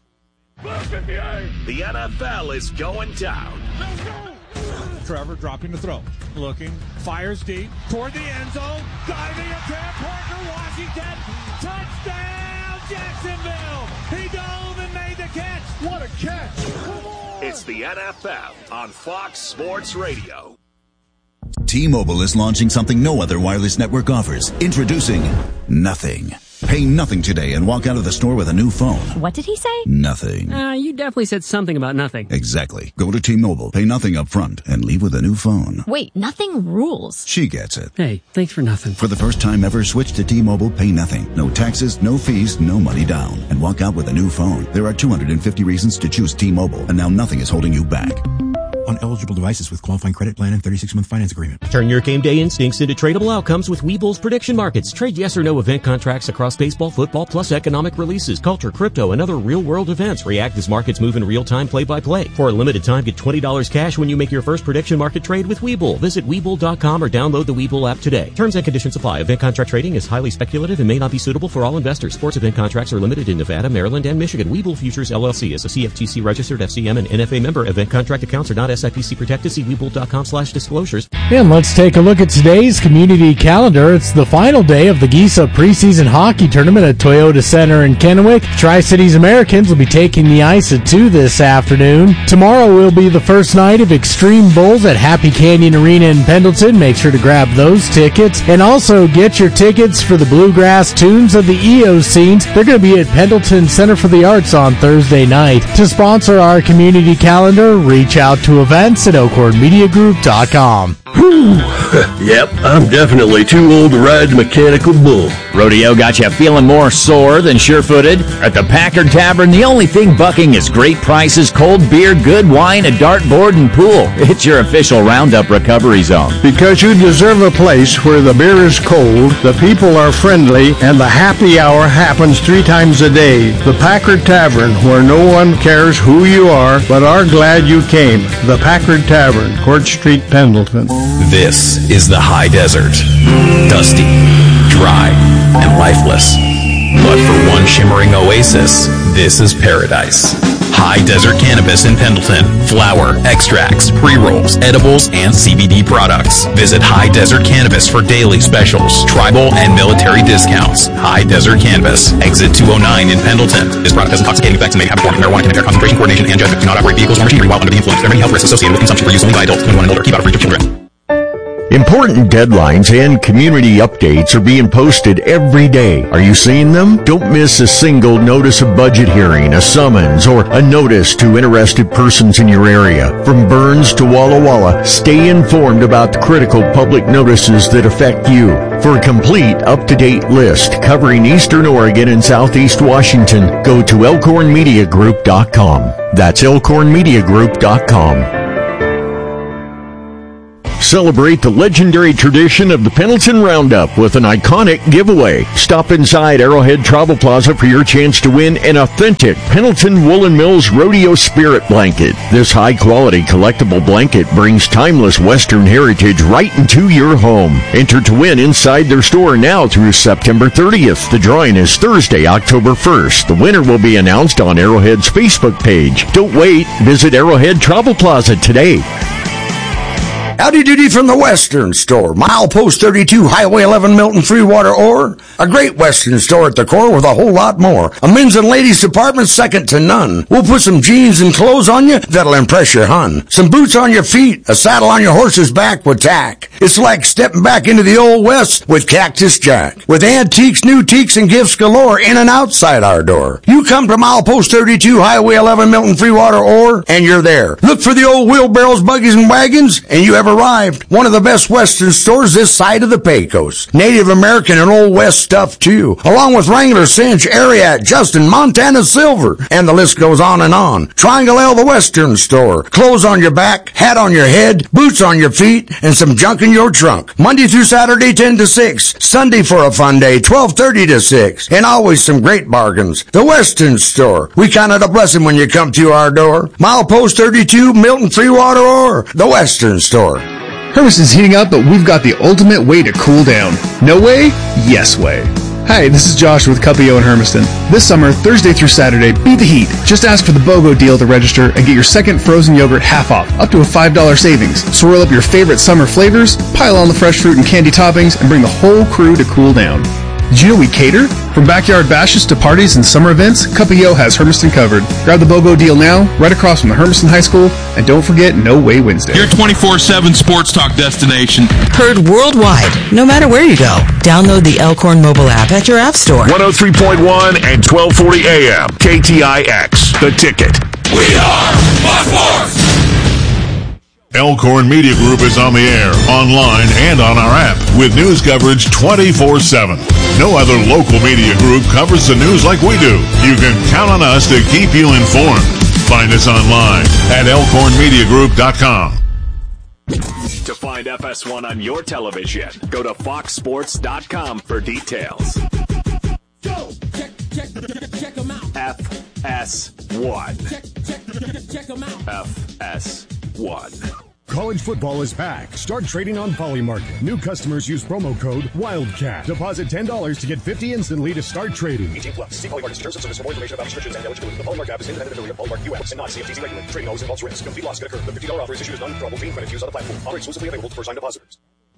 The N F L is going down.
Trevor dropping the throw. Looking. Fires deep. Toward the end zone. Diving attack. Parker Washington. Touchdown Jacksonville. He dove and made the catch. What a catch.
It's the N F L on Fox Sports Radio.
T-Mobile is launching something no other wireless network offers. Introducing Nothing. Pay nothing today and walk out of the store with a new phone.
What did he say?
Nothing.
Uh, you definitely said something about nothing.
Exactly. Go to T-Mobile, pay nothing up front, and leave with a new phone.
Wait, nothing rules.
She gets it.
Hey, thanks for nothing.
For the first time ever, switch to T-Mobile, pay nothing. No taxes, no fees, no money down. And walk out with a new phone. There are two hundred fifty reasons to choose T-Mobile, and now nothing is holding you back.
On eligible devices with qualifying credit plan and thirty-six month finance agreement.
Turn your game day instincts into tradable outcomes with Webull's prediction markets. Trade yes or no event contracts across baseball, football, plus economic releases, culture, crypto, and other real-world events. React as markets move in real time, play-by-play. For a limited time, get twenty dollars cash when you make your first prediction market trade with Webull. Visit Webull dot com or download the Webull app today. Terms and conditions apply. Event contract trading is highly speculative and may not be suitable for all investors. Sports event contracts are limited in Nevada, Maryland, and Michigan. Webull Futures, L L C is a C F T C registered F C M and N F A member. Event contract accounts are not S I P C protected. See Webull dot com slash disclosures.
And let's take a look at today's community calendar. It's the final day of the Giesa preseason hockey tournament at Toyota Center in Kennewick. Tri-Cities Americans will be taking the ice at two this afternoon. Tomorrow will be the first night of Extreme Bowls at Happy Canyon Arena in Pendleton. Make sure to grab those tickets. And also get your tickets for the Bluegrass Tunes of the Eocenes. They're going to be at Pendleton Center for the Arts on Thursday night. To sponsor our community calendar, reach out to events at oakhorn media group dot com.
Whew. Yep, I'm definitely too old to ride the mechanical bull.
Rodeo got you feeling more sore than sure-footed? At the Packard Tavern, the only thing bucking is great prices, cold beer, good wine, a dartboard, and pool. It's your official Roundup recovery zone.
Because you deserve a place where the beer is cold, the people are friendly, and the happy hour happens three times a day. The Packard Tavern, where no one cares who you are, but are glad you came. The Packard Tavern, Court Street, Pendleton.
This is the high desert. Dusty, dry, and lifeless. But for one shimmering oasis, this is paradise. High Desert Cannabis in Pendleton. Flower, extracts, pre-rolls, edibles, and C B D products. Visit High Desert Cannabis for daily specials, tribal, and military discounts. High Desert Cannabis. Exit two oh nine in Pendleton. This product has intoxicating effects and may have a form of marijuana can impair concentration, coordination, and judgment. Do not operate vehicles or machinery while under the influence. There are many health risks associated with consumption for use only by adults twenty-one and older. Keep out of reach of children.
Important deadlines and community updates are being posted every day. Are you seeing them? Don't miss a single notice of budget hearing, a summons, or a notice to interested persons in your area. From Burns to Walla Walla, stay informed about the critical public notices that affect you. For a complete, up-to-date list covering Eastern Oregon and Southeast Washington, go to elkhorn media group dot com. That's elkhorn media group dot com. Celebrate the legendary tradition of the Pendleton Roundup with an iconic giveaway. Stop inside Arrowhead Travel Plaza for your chance to win an authentic Pendleton Woolen Mills Rodeo Spirit Blanket. This high-quality collectible blanket brings timeless Western heritage right into your home. Enter to win inside their store now through September thirtieth. The drawing is Thursday, October first. The winner will be announced on Arrowhead's Facebook page. Don't wait. Visit Arrowhead Travel Plaza today.
Howdy doody from the Western Store. Milepost thirty-two, Highway eleven, Milton, Freewater, Ore. A great Western store at the core with a whole lot more. A men's and ladies department second to none. We'll put some jeans and clothes on you that'll impress your hun. Some boots on your feet, a saddle on your horse's back with tack. It's like stepping back into the old West with Cactus Jack. With antiques, new teaks, and gifts galore in and outside our door. You come to Milepost thirty-two, Highway eleven, Milton, Freewater, Ore, and you're there. Look for the old wheelbarrows, buggies, and wagons, and you have arrived. One of the best Western stores this side of the Pecos. Native American and Old West stuff too, along with Wrangler, Cinch, Ariat, Justin, Montana Silver, and the list goes on and on. Triangle L, the Western Store. Clothes on your back, hat on your head, boots on your feet, and some junk in your trunk. Monday through Saturday, ten to six. Sunday for a fun day, twelve thirty to six. And always some great bargains. The Western Store. We count it a blessing when you come to our door. Milepost thirty-two, Milton, Freewater, or the Western Store.
Hermiston's heating up, but we've got the ultimate way to cool down. No way? Yes way. Hi, this is Josh with Cuppio in Hermiston. This summer, Thursday through Saturday, beat the heat. Just ask for the BOGO deal to register and get your second frozen yogurt half off, up to a five dollars savings. Swirl up your favorite summer flavors, pile on the fresh fruit and candy toppings, and bring the whole crew to cool down. Did you know we cater? From backyard bashes to parties and summer events, Cuppio has Hermiston covered. Grab the BOGO deal now, right across from the Hermiston High School, and don't forget No Way Wednesday.
Your twenty-four seven sports talk destination.
Heard worldwide, no matter where you go. Download the Elkhorn mobile app at your app store.
one oh three point one and twelve forty A M. K T I X, The Ticket.
We are Fox Sports!
Elkhorn Media Group is on the air, online, and on our app with news coverage twenty-four seven. No other local media group covers the news like we do. You can count on us to keep you informed. Find us online at elkhorn media group dot com.
To find F S one on your television, go to fox sports dot com for details.
Go! Check, check, check them out.
F S one.
Check, check, check them out.
F S one.
College football is back. Start trading on Polymarket. New customers use promo code WILDCAT. Deposit ten dollars to get fifty instantly to start trading.
eighteen plus. See Polymarket's terms and service for more information about restrictions and eligibility. The Polymarket app is independent affiliate of Polymarket U S and not C F T C regulated. Trading always involves risk. Complete loss can occur. The fifty dollars authorized issue is non-withdrawable fee and credit used on the platform. Offer exclusively available to first-time depositors.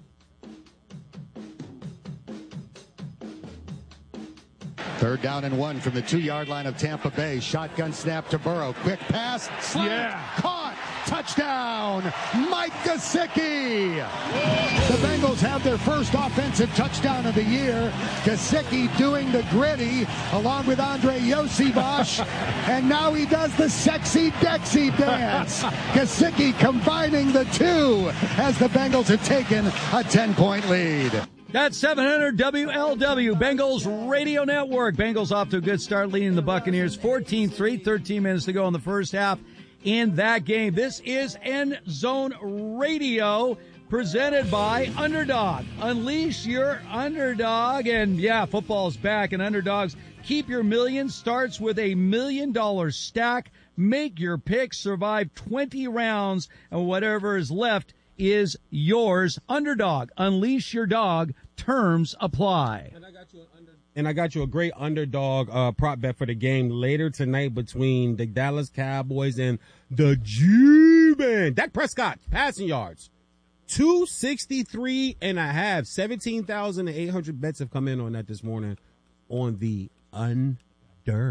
Third down and one from the two-yard line of Tampa Bay. Shotgun snap to Burrow. Quick pass. Slant. Yeah. Caught. Touchdown. Mike Gesicki. The Bengals have their first offensive touchdown of the year. Gesicki doing the gritty along with Andre Yosibosh. And now he does the sexy Dexy dance. Gesicki combining the two as the Bengals have taken a ten-point lead.
That's seven hundred W L W, Bengals Radio Network. Bengals off to a good start, leading the Buccaneers fourteen three, thirteen minutes to go in the first half in that game. This is End Zone Radio, presented by Underdog. Unleash your underdog. And yeah, football's back, and Underdogs keep your million. Starts with a million dollar stack. Make your picks, survive twenty rounds, and whatever is left is yours. Underdog, unleash your dog. Terms apply.
And I got you, under- and I got you a great underdog uh, prop bet for the game later tonight between the Dallas Cowboys and the G-Men. Dak Prescott, passing yards, two sixty-three and a half. seventeen thousand eight hundred bets have come in on that this morning on the under.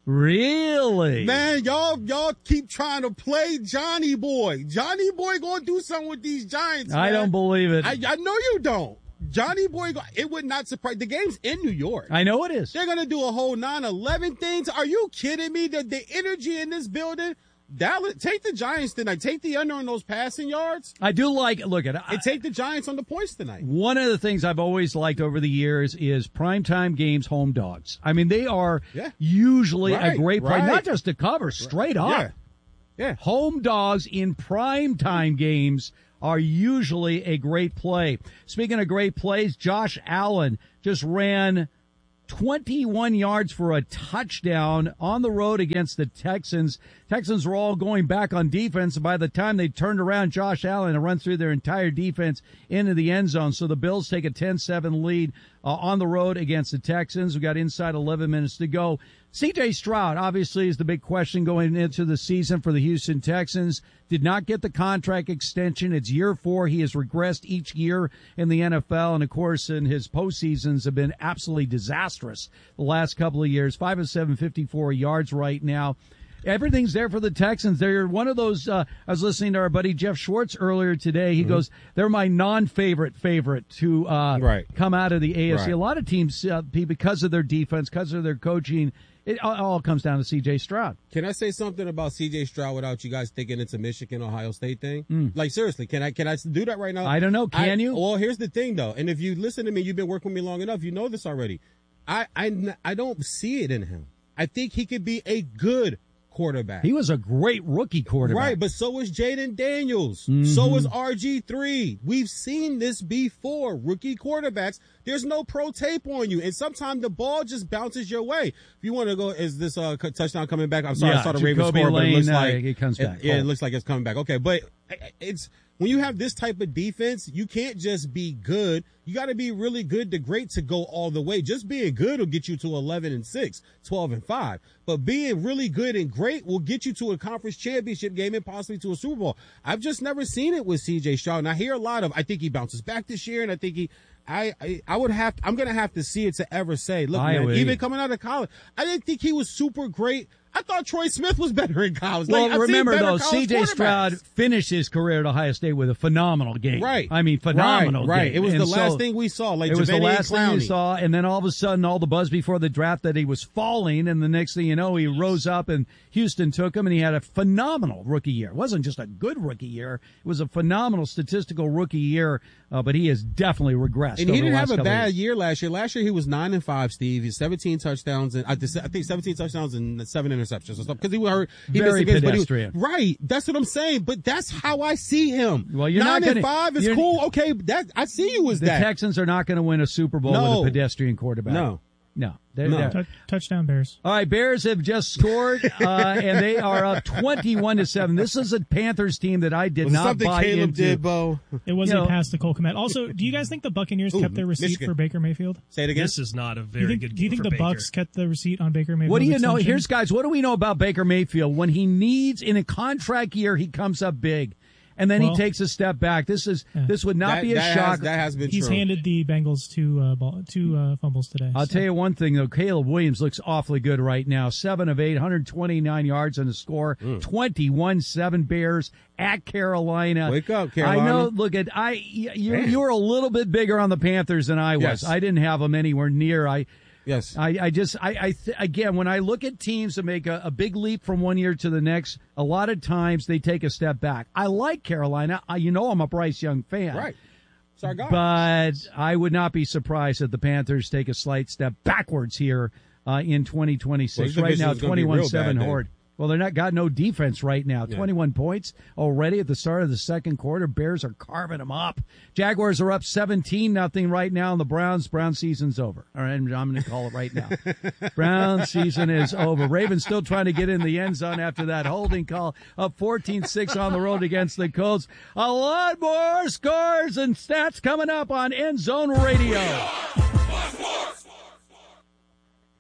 Really?
Man, y'all y'all keep trying to play Johnny Boy. Johnny Boy gonna do something with these Giants, man.
I don't believe it.
I, I know you don't. Johnny Boy, it would not surprise. The game's in New York.
I know it is.
They're going to do a whole nine eleven things. Are you kidding me? The, the energy in this building. Dallas, take the Giants tonight. Take the under on those passing yards.
I do like, look at it.
And take the Giants on the points tonight.
One of the things I've always liked over the years is primetime games, home dogs. I mean, they are yeah. usually
right,
a great play,
right.
not just to cover, straight up.
Yeah. yeah.
Home dogs in primetime games are usually a great play. Speaking of great plays, Josh Allen just ran twenty-one yards for a touchdown on the road against the Texans. Texans were all going back on defense. By the time they turned around, Josh Allen and run through their entire defense into the end zone. So the Bills take a ten seven lead uh, on the road against the Texans. We got inside eleven minutes to go. C J Stroud obviously is the big question going into the season for the Houston Texans. Did not get the contract extension. It's year four. He has regressed each year in the N F L. And of course, in his postseasons have been absolutely disastrous the last couple of years. Five of seven, fifty-four yards right now. Everything's there for the Texans. They're one of those, uh, I was listening to our buddy Jeff Schwartz earlier today. He mm-hmm. goes, they're my non-favorite favorite to, uh,
right.
come out of the A F C.
Right.
A lot of teams, uh, because of their defense, because of their coaching, it all comes down to C J Stroud.
Can I say something about C J Stroud without you guys thinking it's a Michigan, Ohio State thing?
Mm.
Like, seriously, can I, can I do that right now?
I don't know. Can
I,
you?
Well, here's the thing though. And if you listen to me, you've been working with me long enough. You know this already. I, I, I don't see it in him. I think he could be a good quarterback.
He was a great rookie quarterback.
Right, but so was Jaden Daniels.
Mm-hmm.
So was R G three. We've seen this before. Rookie quarterbacks, there's no pro tape on you. And sometimes the ball just bounces your way. If you want to go, is this uh, touchdown coming back? I'm sorry,
yeah,
I saw the
Jacoby
Ravens score, but it looks
uh,
like
it comes back.
It, yeah, it looks like it's coming back. Okay, but it's when you have this type of defense, you can't just be good. You got to be really good to great to go all the way. Just being good will get you to eleven and six, twelve and five. But being really good and great will get you to a conference championship game and possibly to a Super Bowl. I've just never seen it with C J Stroud. And I hear a lot of, I think he bounces back this year, and I think he, I, I, I would have, I'm going to have to see it to ever say, look, man, even coming out of college, I didn't think he was super great. I thought Troy Smith was better in college.
Well,
like,
remember, though, C J Stroud finished his career at Ohio State with a phenomenal game.
Right.
I mean, phenomenal
right, right.
game.
It was
and
the
so,
last thing we saw. Like
it was the last
Clowney.
thing we saw, and then all of a sudden, all the buzz before the draft that he was falling, and the next thing you know, he rose up, and Houston took him, and he had a phenomenal rookie year. It wasn't just a good rookie year. It was a phenomenal statistical rookie year, uh, but he has definitely regressed.
And he didn't have a bad
years.
year last year. Last year, he was nine and five, Steve. He's seventeen touchdowns, and I think seventeen touchdowns and seven interceptions or something, because he Hurt, he
Very
missed
pedestrian.
He was, right. That's what I'm saying. But that's how I see him.
Well, you're
Nine
not
and
gonna,
five is cool. Okay, that I see you as
the
that.
The Texans are not going to win a Super Bowl
no.
with a pedestrian quarterback.
No.
No. They're,
no.
they're,
T- touchdown Bears.
All right, Bears have just scored, uh, and they are up twenty-one to seven. This is a Panthers team that I did
was
not
something
buy
Caleb
into.
Did, Bo?
It was
you
a
know,
pass to Cole Kmet. Also, do you guys think the Buccaneers
Ooh,
kept their receipt
Michigan.
for Baker Mayfield?
Say it again.
This is not a
Do
very
you think,
good game
do you think
for
the
Baker.
Bucs kept the receipt on Baker Mayfield?
What do you know?
extension?
Here's, guys, what do we know about Baker Mayfield? When he needs, in a contract year, he comes up big. And then
well,
he takes a step back. This is
yeah.
this would not
that,
be a
that
shock.
Has, that has been
He's
true.
handed the Bengals two uh, ball, two uh, fumbles today.
I'll
so.
tell you one thing, though. Caleb Williams looks awfully good right now. Seven of eight, one hundred twenty-nine yards on the score.
Mm.
twenty-one seven Bears at Carolina.
Wake up, Carolina.
I know. Look at I. You you were a little bit bigger on the Panthers than I was.
Yes.
I didn't have them anywhere near. I.
Yes.
I, I just, I, I th- again, when I look at teams that make a, a big leap from one year to the next, a lot of times they take a step back. I like Carolina. I, you know, I'm a Bryce Young fan.
Right. It's our guy.
But I would not be surprised if the Panthers take a slight step backwards here uh, in twenty twenty-six.
Well,
right now, twenty-one seven
bad,
Horde. Well, they're not got no defense right now.
Yeah.
twenty-one points already at the start of the second quarter. Bears are carving them up. Jaguars are up seventeen nothing right now, and the Browns, Brown season's over. All right, I'm going to call it right now. Brown season is over. Ravens still trying to get in the end zone after that holding call. Up fourteen six on the road against the Colts. A lot more scores and stats coming up on End Zone Radio.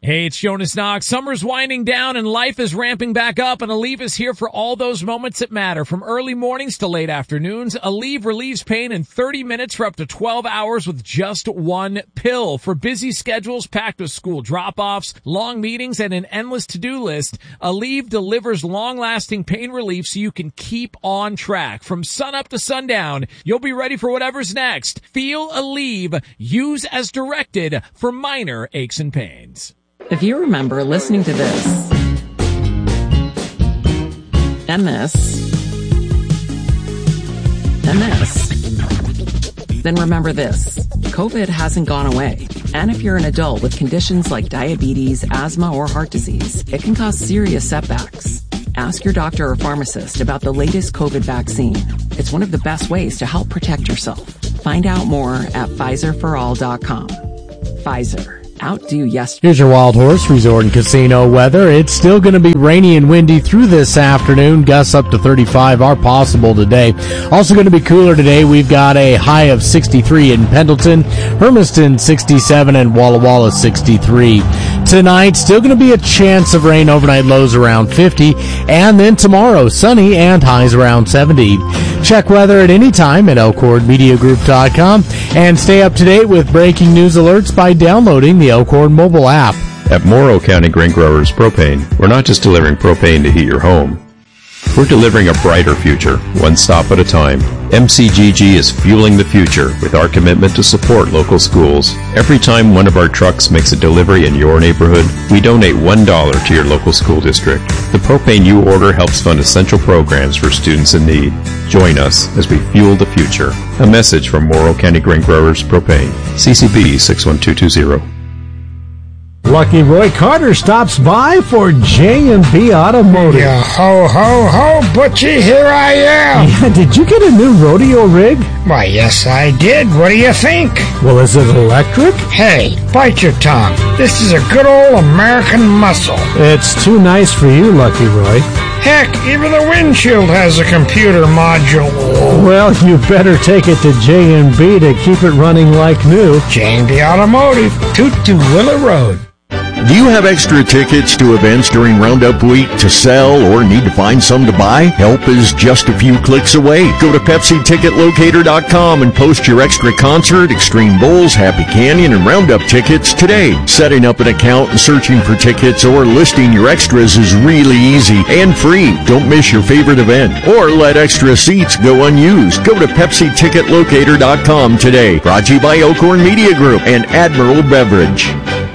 Hey, it's Jonas Knox. Summer's winding down and life is ramping back up, and Aleve is here for all those moments that matter. From early mornings to late afternoons, Aleve relieves pain in thirty minutes for up to twelve hours with just one pill. For busy schedules packed with school drop-offs, long meetings, and an endless to-do list, Aleve delivers long-lasting pain relief so you can keep on track. From sunup to sundown, you'll be ready for whatever's next. Feel Aleve. Use as directed for minor aches and pains.
If you remember listening to this, and this, and this, then remember this. COVID hasn't gone away. And if you're an adult with conditions like diabetes, asthma, or heart disease, it can cause serious setbacks. Ask your doctor or pharmacist about the latest COVID vaccine. It's one of the best ways to help protect yourself. Find out more at Pfizer for all dot com. Pfizer. Outdo yesterday.
Here's your Wild Horse Resort and Casino weather. It's still going to be rainy and windy through this afternoon. Gusts up to thirty-five are possible today. Also going to be cooler today. We've got a high of sixty-three in Pendleton, Hermiston sixty-seven, and Walla Walla sixty-three. Tonight, still going to be a chance of rain, overnight lows around fifty. And then tomorrow, sunny and highs around seventy. Check weather at any time at elkhorn media group dot com. And stay up to date with breaking news alerts by downloading the Elkhorn mobile app.
At Morrow County Grain Growers Propane, we're not just delivering propane to heat your home. We're delivering a brighter future, one stop at a time. M C G G is fueling the future with our commitment to support local schools. Every time one of our trucks makes a delivery in your neighborhood, we donate one dollar to your local school district. The propane you order helps fund essential programs for students in need. Join us as we fuel the future. A message from Morrow County Grain Growers Propane. C C B six one two two zero.
Lucky Roy Carter stops by for J and B Automotive.
Yeah, ho, ho, ho, Butchie, here I am.
Yeah, did you get a new rodeo rig?
Why, yes, I did. What do you think?
Well, is it electric?
Hey, bite your tongue. This is a good old American muscle.
It's too nice for you, Lucky Roy.
Heck, even the windshield has a computer module.
Well, you better take it to J and B to keep it running like new.
J and B Automotive, Toot to Willow Road.
Do you have extra tickets to events during Roundup Week to sell or need to find some to buy? Help is just a few clicks away. Go to Pepsi Ticket Locator dot com and post your extra concert, Extreme Bulls, Happy Canyon, and Roundup tickets today. Setting up an account and searching for tickets or listing your extras is really easy and free. Don't miss your favorite event or let extra seats go unused. Go to Pepsi Ticket Locator dot com today. Brought to you by Elkhorn Media Group and Admiral Beverage.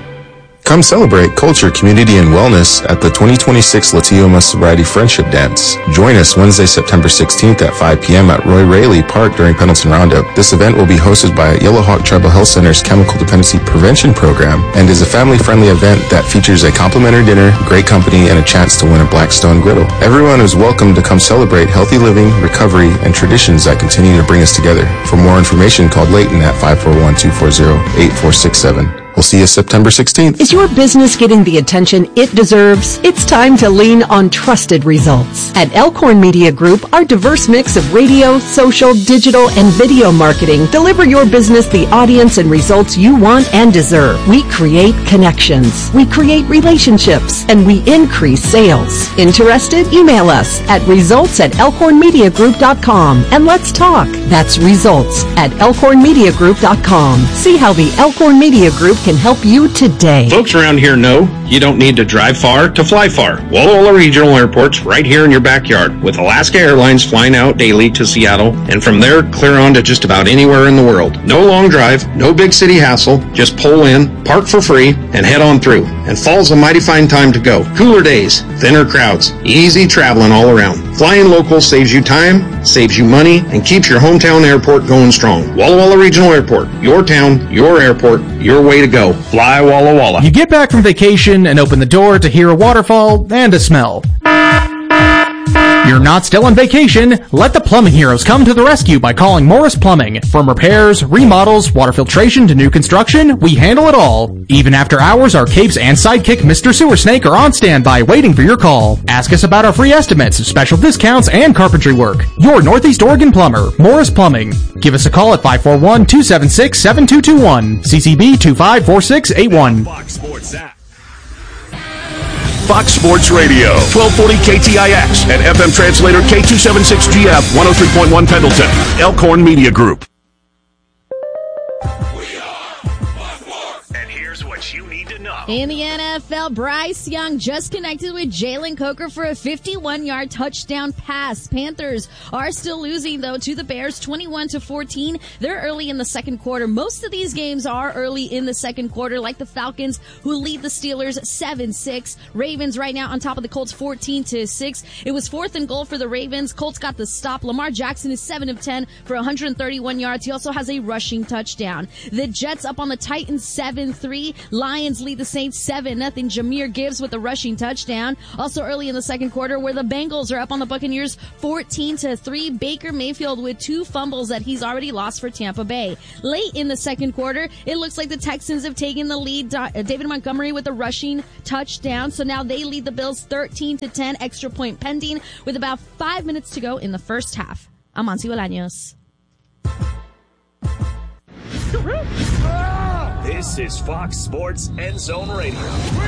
Come celebrate culture, community, and wellness at the twenty twenty-six Latioma Sobriety Friendship Dance. Join us Wednesday, September sixteenth at five p.m. at Roy Raley Park during Pendleton Roundup. This event will be hosted by Yellowhawk Tribal Health Center's Chemical Dependency Prevention Program and is a family-friendly event that features a complimentary dinner, great company, and a chance to win a Blackstone griddle. Everyone is welcome to come celebrate healthy living, recovery, and traditions that continue to bring us together. For more information, call Leighton at five four one, two four zero, eight four six seven. We'll see you September sixteenth.
Is your business getting the attention it deserves? It's time to lean on trusted results. At Elkhorn Media Group, our diverse mix of radio, social, digital, and video marketing deliver your business the audience and results you want and deserve. We create connections, we create relationships, and we increase sales. Interested? Email us at results at elkhorn media group dot com and let's talk. That's results at elkhorn media group dot com. See how the Elkhorn Media Group can help you today.
Folks around here know you don't need to drive far to fly far. Walla Walla Regional Airport's right here in your backyard, with Alaska Airlines flying out daily to Seattle, and from there clear on to just about anywhere in the world. No long drive, no big city hassle, just pull in, park for free, and head on through. And fall's a mighty fine time to go. Cooler days, thinner crowds, easy traveling all around. Flying local saves you time, saves you money, and keeps your hometown airport going strong. Walla Walla Regional Airport, your town, your airport, your way to go. Fly Walla Walla.
You get back from vacation and open the door to hear a waterfall and a smell. You're not still on vacation. Let the plumbing heroes come to the rescue by calling Morris Plumbing. From repairs, remodels, water filtration to new construction, we handle it all. Even after hours, our capes and sidekick Mister Sewer Snake are on standby waiting for your call. Ask us about our free estimates, special discounts, and carpentry work. Your Northeast Oregon plumber, Morris Plumbing. Give us a call at five four one, two seven six, seven two two one. C C B two five four six eight one.
Fox Sports app.
Fox Sports Radio, twelve forty K T I X, and F M translator K two seventy-six G F, one oh three point one Pendleton. Elkhorn Media Group.
You need to know.
In the N F L, Bryce Young just connected with Jalen Coker for a fifty-one-yard touchdown pass. Panthers are still losing, though, to the Bears, twenty-one to fourteen. They're early in the second quarter. Most of these games are early in the second quarter, like the Falcons, who lead the Steelers seven six. Ravens right now on top of the Colts fourteen to six. It was fourth and goal for the Ravens. Colts got the stop. Lamar Jackson is seven of ten for one hundred thirty-one yards. He also has a rushing touchdown. The Jets up on the Titans seven three. Lions lead the Saints seven nothing. Jahmyr Gibbs with a rushing touchdown. Also early in the second quarter, where the Bengals are up on the Buccaneers fourteen to three. Baker Mayfield with two fumbles that he's already lost for Tampa Bay. Late in the second quarter, it looks like the Texans have taken the lead. David Montgomery with a rushing touchdown. So now they lead the Bills thirteen to ten. Extra point pending with about five minutes to go in the first half. I'm Monty Bolaños.
This is Fox Sports End Zone Radio.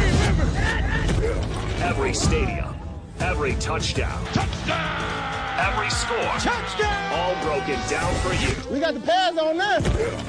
Every stadium, every touchdown, touchdown, every score, touchdown, all broken down for you.
We got the pads on this.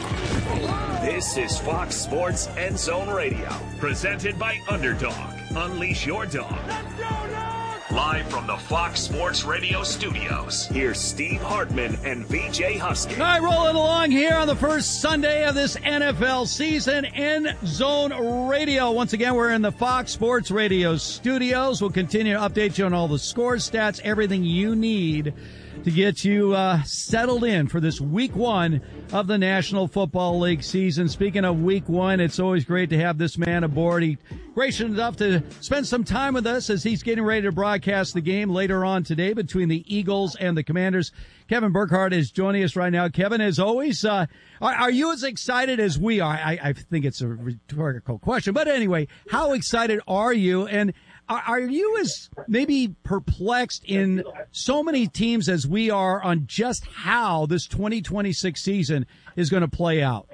This is Fox Sports End Zone Radio, presented by Underdog. Unleash your dog. Let's go, dog! Live from the Fox Sports Radio studios, here's Steve Hartman and V J Husky.
All right, rolling along here on the first Sunday of this N F L season, End Zone Radio. Once again, we're in the Fox Sports Radio studios. We'll continue to update you on all the scores, stats, everything you need to get you uh, settled in for this week one of the National Football League season. Speaking of week one, it's always great to have this man aboard. He gracious enough to spend some time with us as he's getting ready to broadcast the game later on today between the Eagles and the Commanders. Kevin Burkhardt is joining us right now. Kevin, as always, uh, are, are you as excited as we are? I, I think it's a rhetorical question, but anyway, how excited are you? And Are, are you as maybe perplexed in so many teams as we are on just how this twenty twenty-six season is going to play out?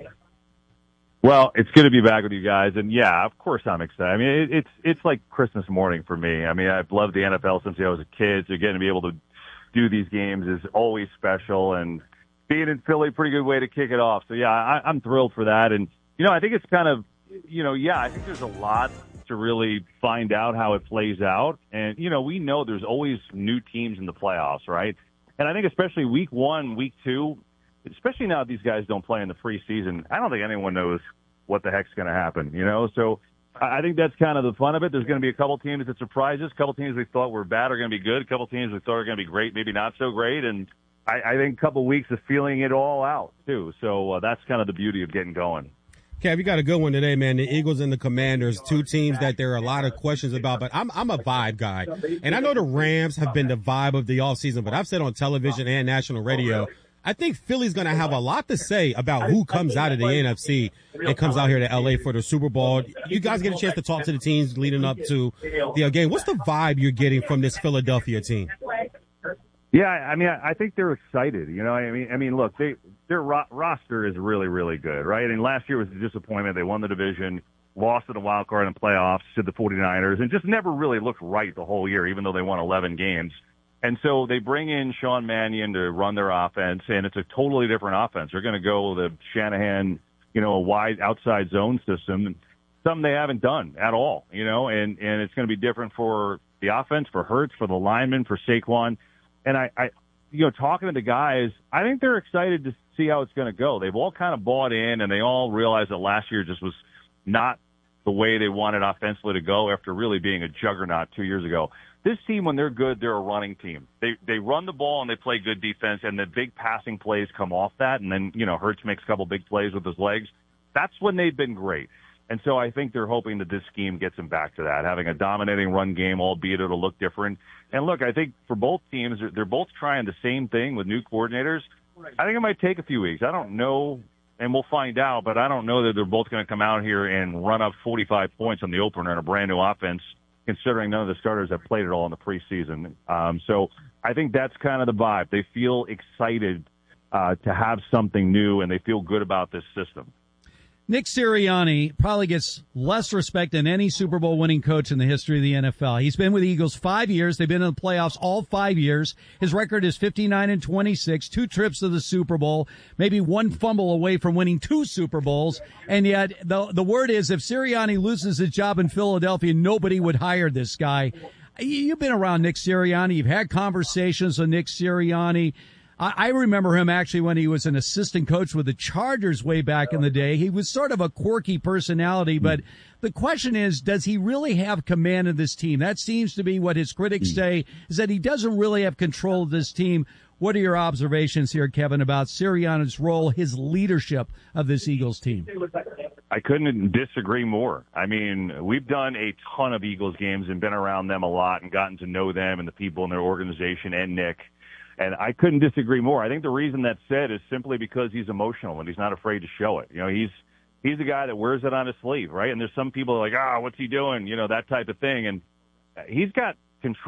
Well, it's good to be back with you guys, and yeah, of course I'm excited. I mean, it, it's it's like Christmas morning for me. I mean, I've loved the N F L since I was a kid, so getting to be able to do these games is always special, and being in Philly, pretty good way to kick it off. So yeah, I, I'm thrilled for that, and you know, I think it's kind of, you know, yeah, I think there's a lot to really find out how it plays out. And, you know, we know there's always new teams in the playoffs, right? And I think especially week one, week two, especially now that these guys don't play in the preseason, I don't think anyone knows what the heck's going to happen, you know? So I think that's kind of the fun of it. There's going to be a couple teams that surprise us. A couple teams we thought were bad are going to be good. A couple teams we thought are going to be great, maybe not so great. And I, I think a couple weeks of feeling it all out, too. So uh, that's kind of the beauty of getting going.
Kev, you got a good one today, man. The Eagles and the Commanders, two teams that there are a lot of questions about, but I'm I'm a vibe guy. And I know the Rams have been the vibe of the offseason, but I've said on television and national radio, I think Philly's going to have a lot to say about who comes out of the N F C and comes out here to L A for the Super Bowl. You guys get a chance to talk to the teams leading up to the game. What's the vibe you're getting from this Philadelphia team?
Yeah, I mean, I think they're excited. You know, I mean, I mean, look, they, their ro- roster is really, really good, right? And last year was a disappointment. They won the division, lost in the wild card in the playoffs to the 49ers, and just never really looked right the whole year, even though they won eleven games. And so they bring in Sean Mannion to run their offense, and it's a totally different offense. They're going to go with a Shanahan, you know, a wide outside zone system, something they haven't done at all, you know, and, and it's going to be different for the offense, for Hurts, for the linemen, for Saquon. And I, I, you know, talking to the guys, I think they're excited to see how it's going to go. They've all kind of bought in, and they all realize that last year just was not the way they wanted offensively to go after really being a juggernaut two years ago. This team, when they're good, they're a running team. They they run the ball and they play good defense, and the big passing plays come off that. And then, you know, Hurts makes a couple big plays with his legs. That's when they've been great. And so I think they're hoping that this scheme gets them back to that, having a dominating run game, albeit it'll look different. And look, I think for both teams, they're both trying the same thing with new coordinators. I think it might take a few weeks. I don't know, and we'll find out, but I don't know that they're both going to come out here and run up forty-five points on the opener in a brand new offense, considering none of the starters have played it all in the preseason. Um, so I think that's kind of the vibe. They feel excited uh, to have something new, and they feel good about this system.
Nick Sirianni probably gets less respect than any Super Bowl winning coach in the history of the N F L. He's been with the Eagles five years. They've been in the playoffs all five years. His record is fifty-nine and twenty-six, two trips to the Super Bowl, maybe one fumble away from winning two Super Bowls. And yet the, the word is if Sirianni loses his job in Philadelphia, nobody would hire this guy. You've been around Nick Sirianni. You've had conversations with Nick Sirianni. I remember him actually when he was an assistant coach with the Chargers way back in the day. He was sort of a quirky personality, but the question is, does he really have command of this team? That seems to be what his critics say, is that he doesn't really have control of this team. What are your observations here, Kevin, about Sirianni's role, his leadership of this Eagles team?
I couldn't disagree more. I mean, we've done a ton of Eagles games and been around them a lot and gotten to know them and the people in their organization and Nick. And I couldn't disagree more. I think the reason that's said is simply because he's emotional and he's not afraid to show it. You know, he's he's the guy that wears it on his sleeve, right? And there's some people like, ah, oh, what's he doing? You know, that type of thing. And he's got control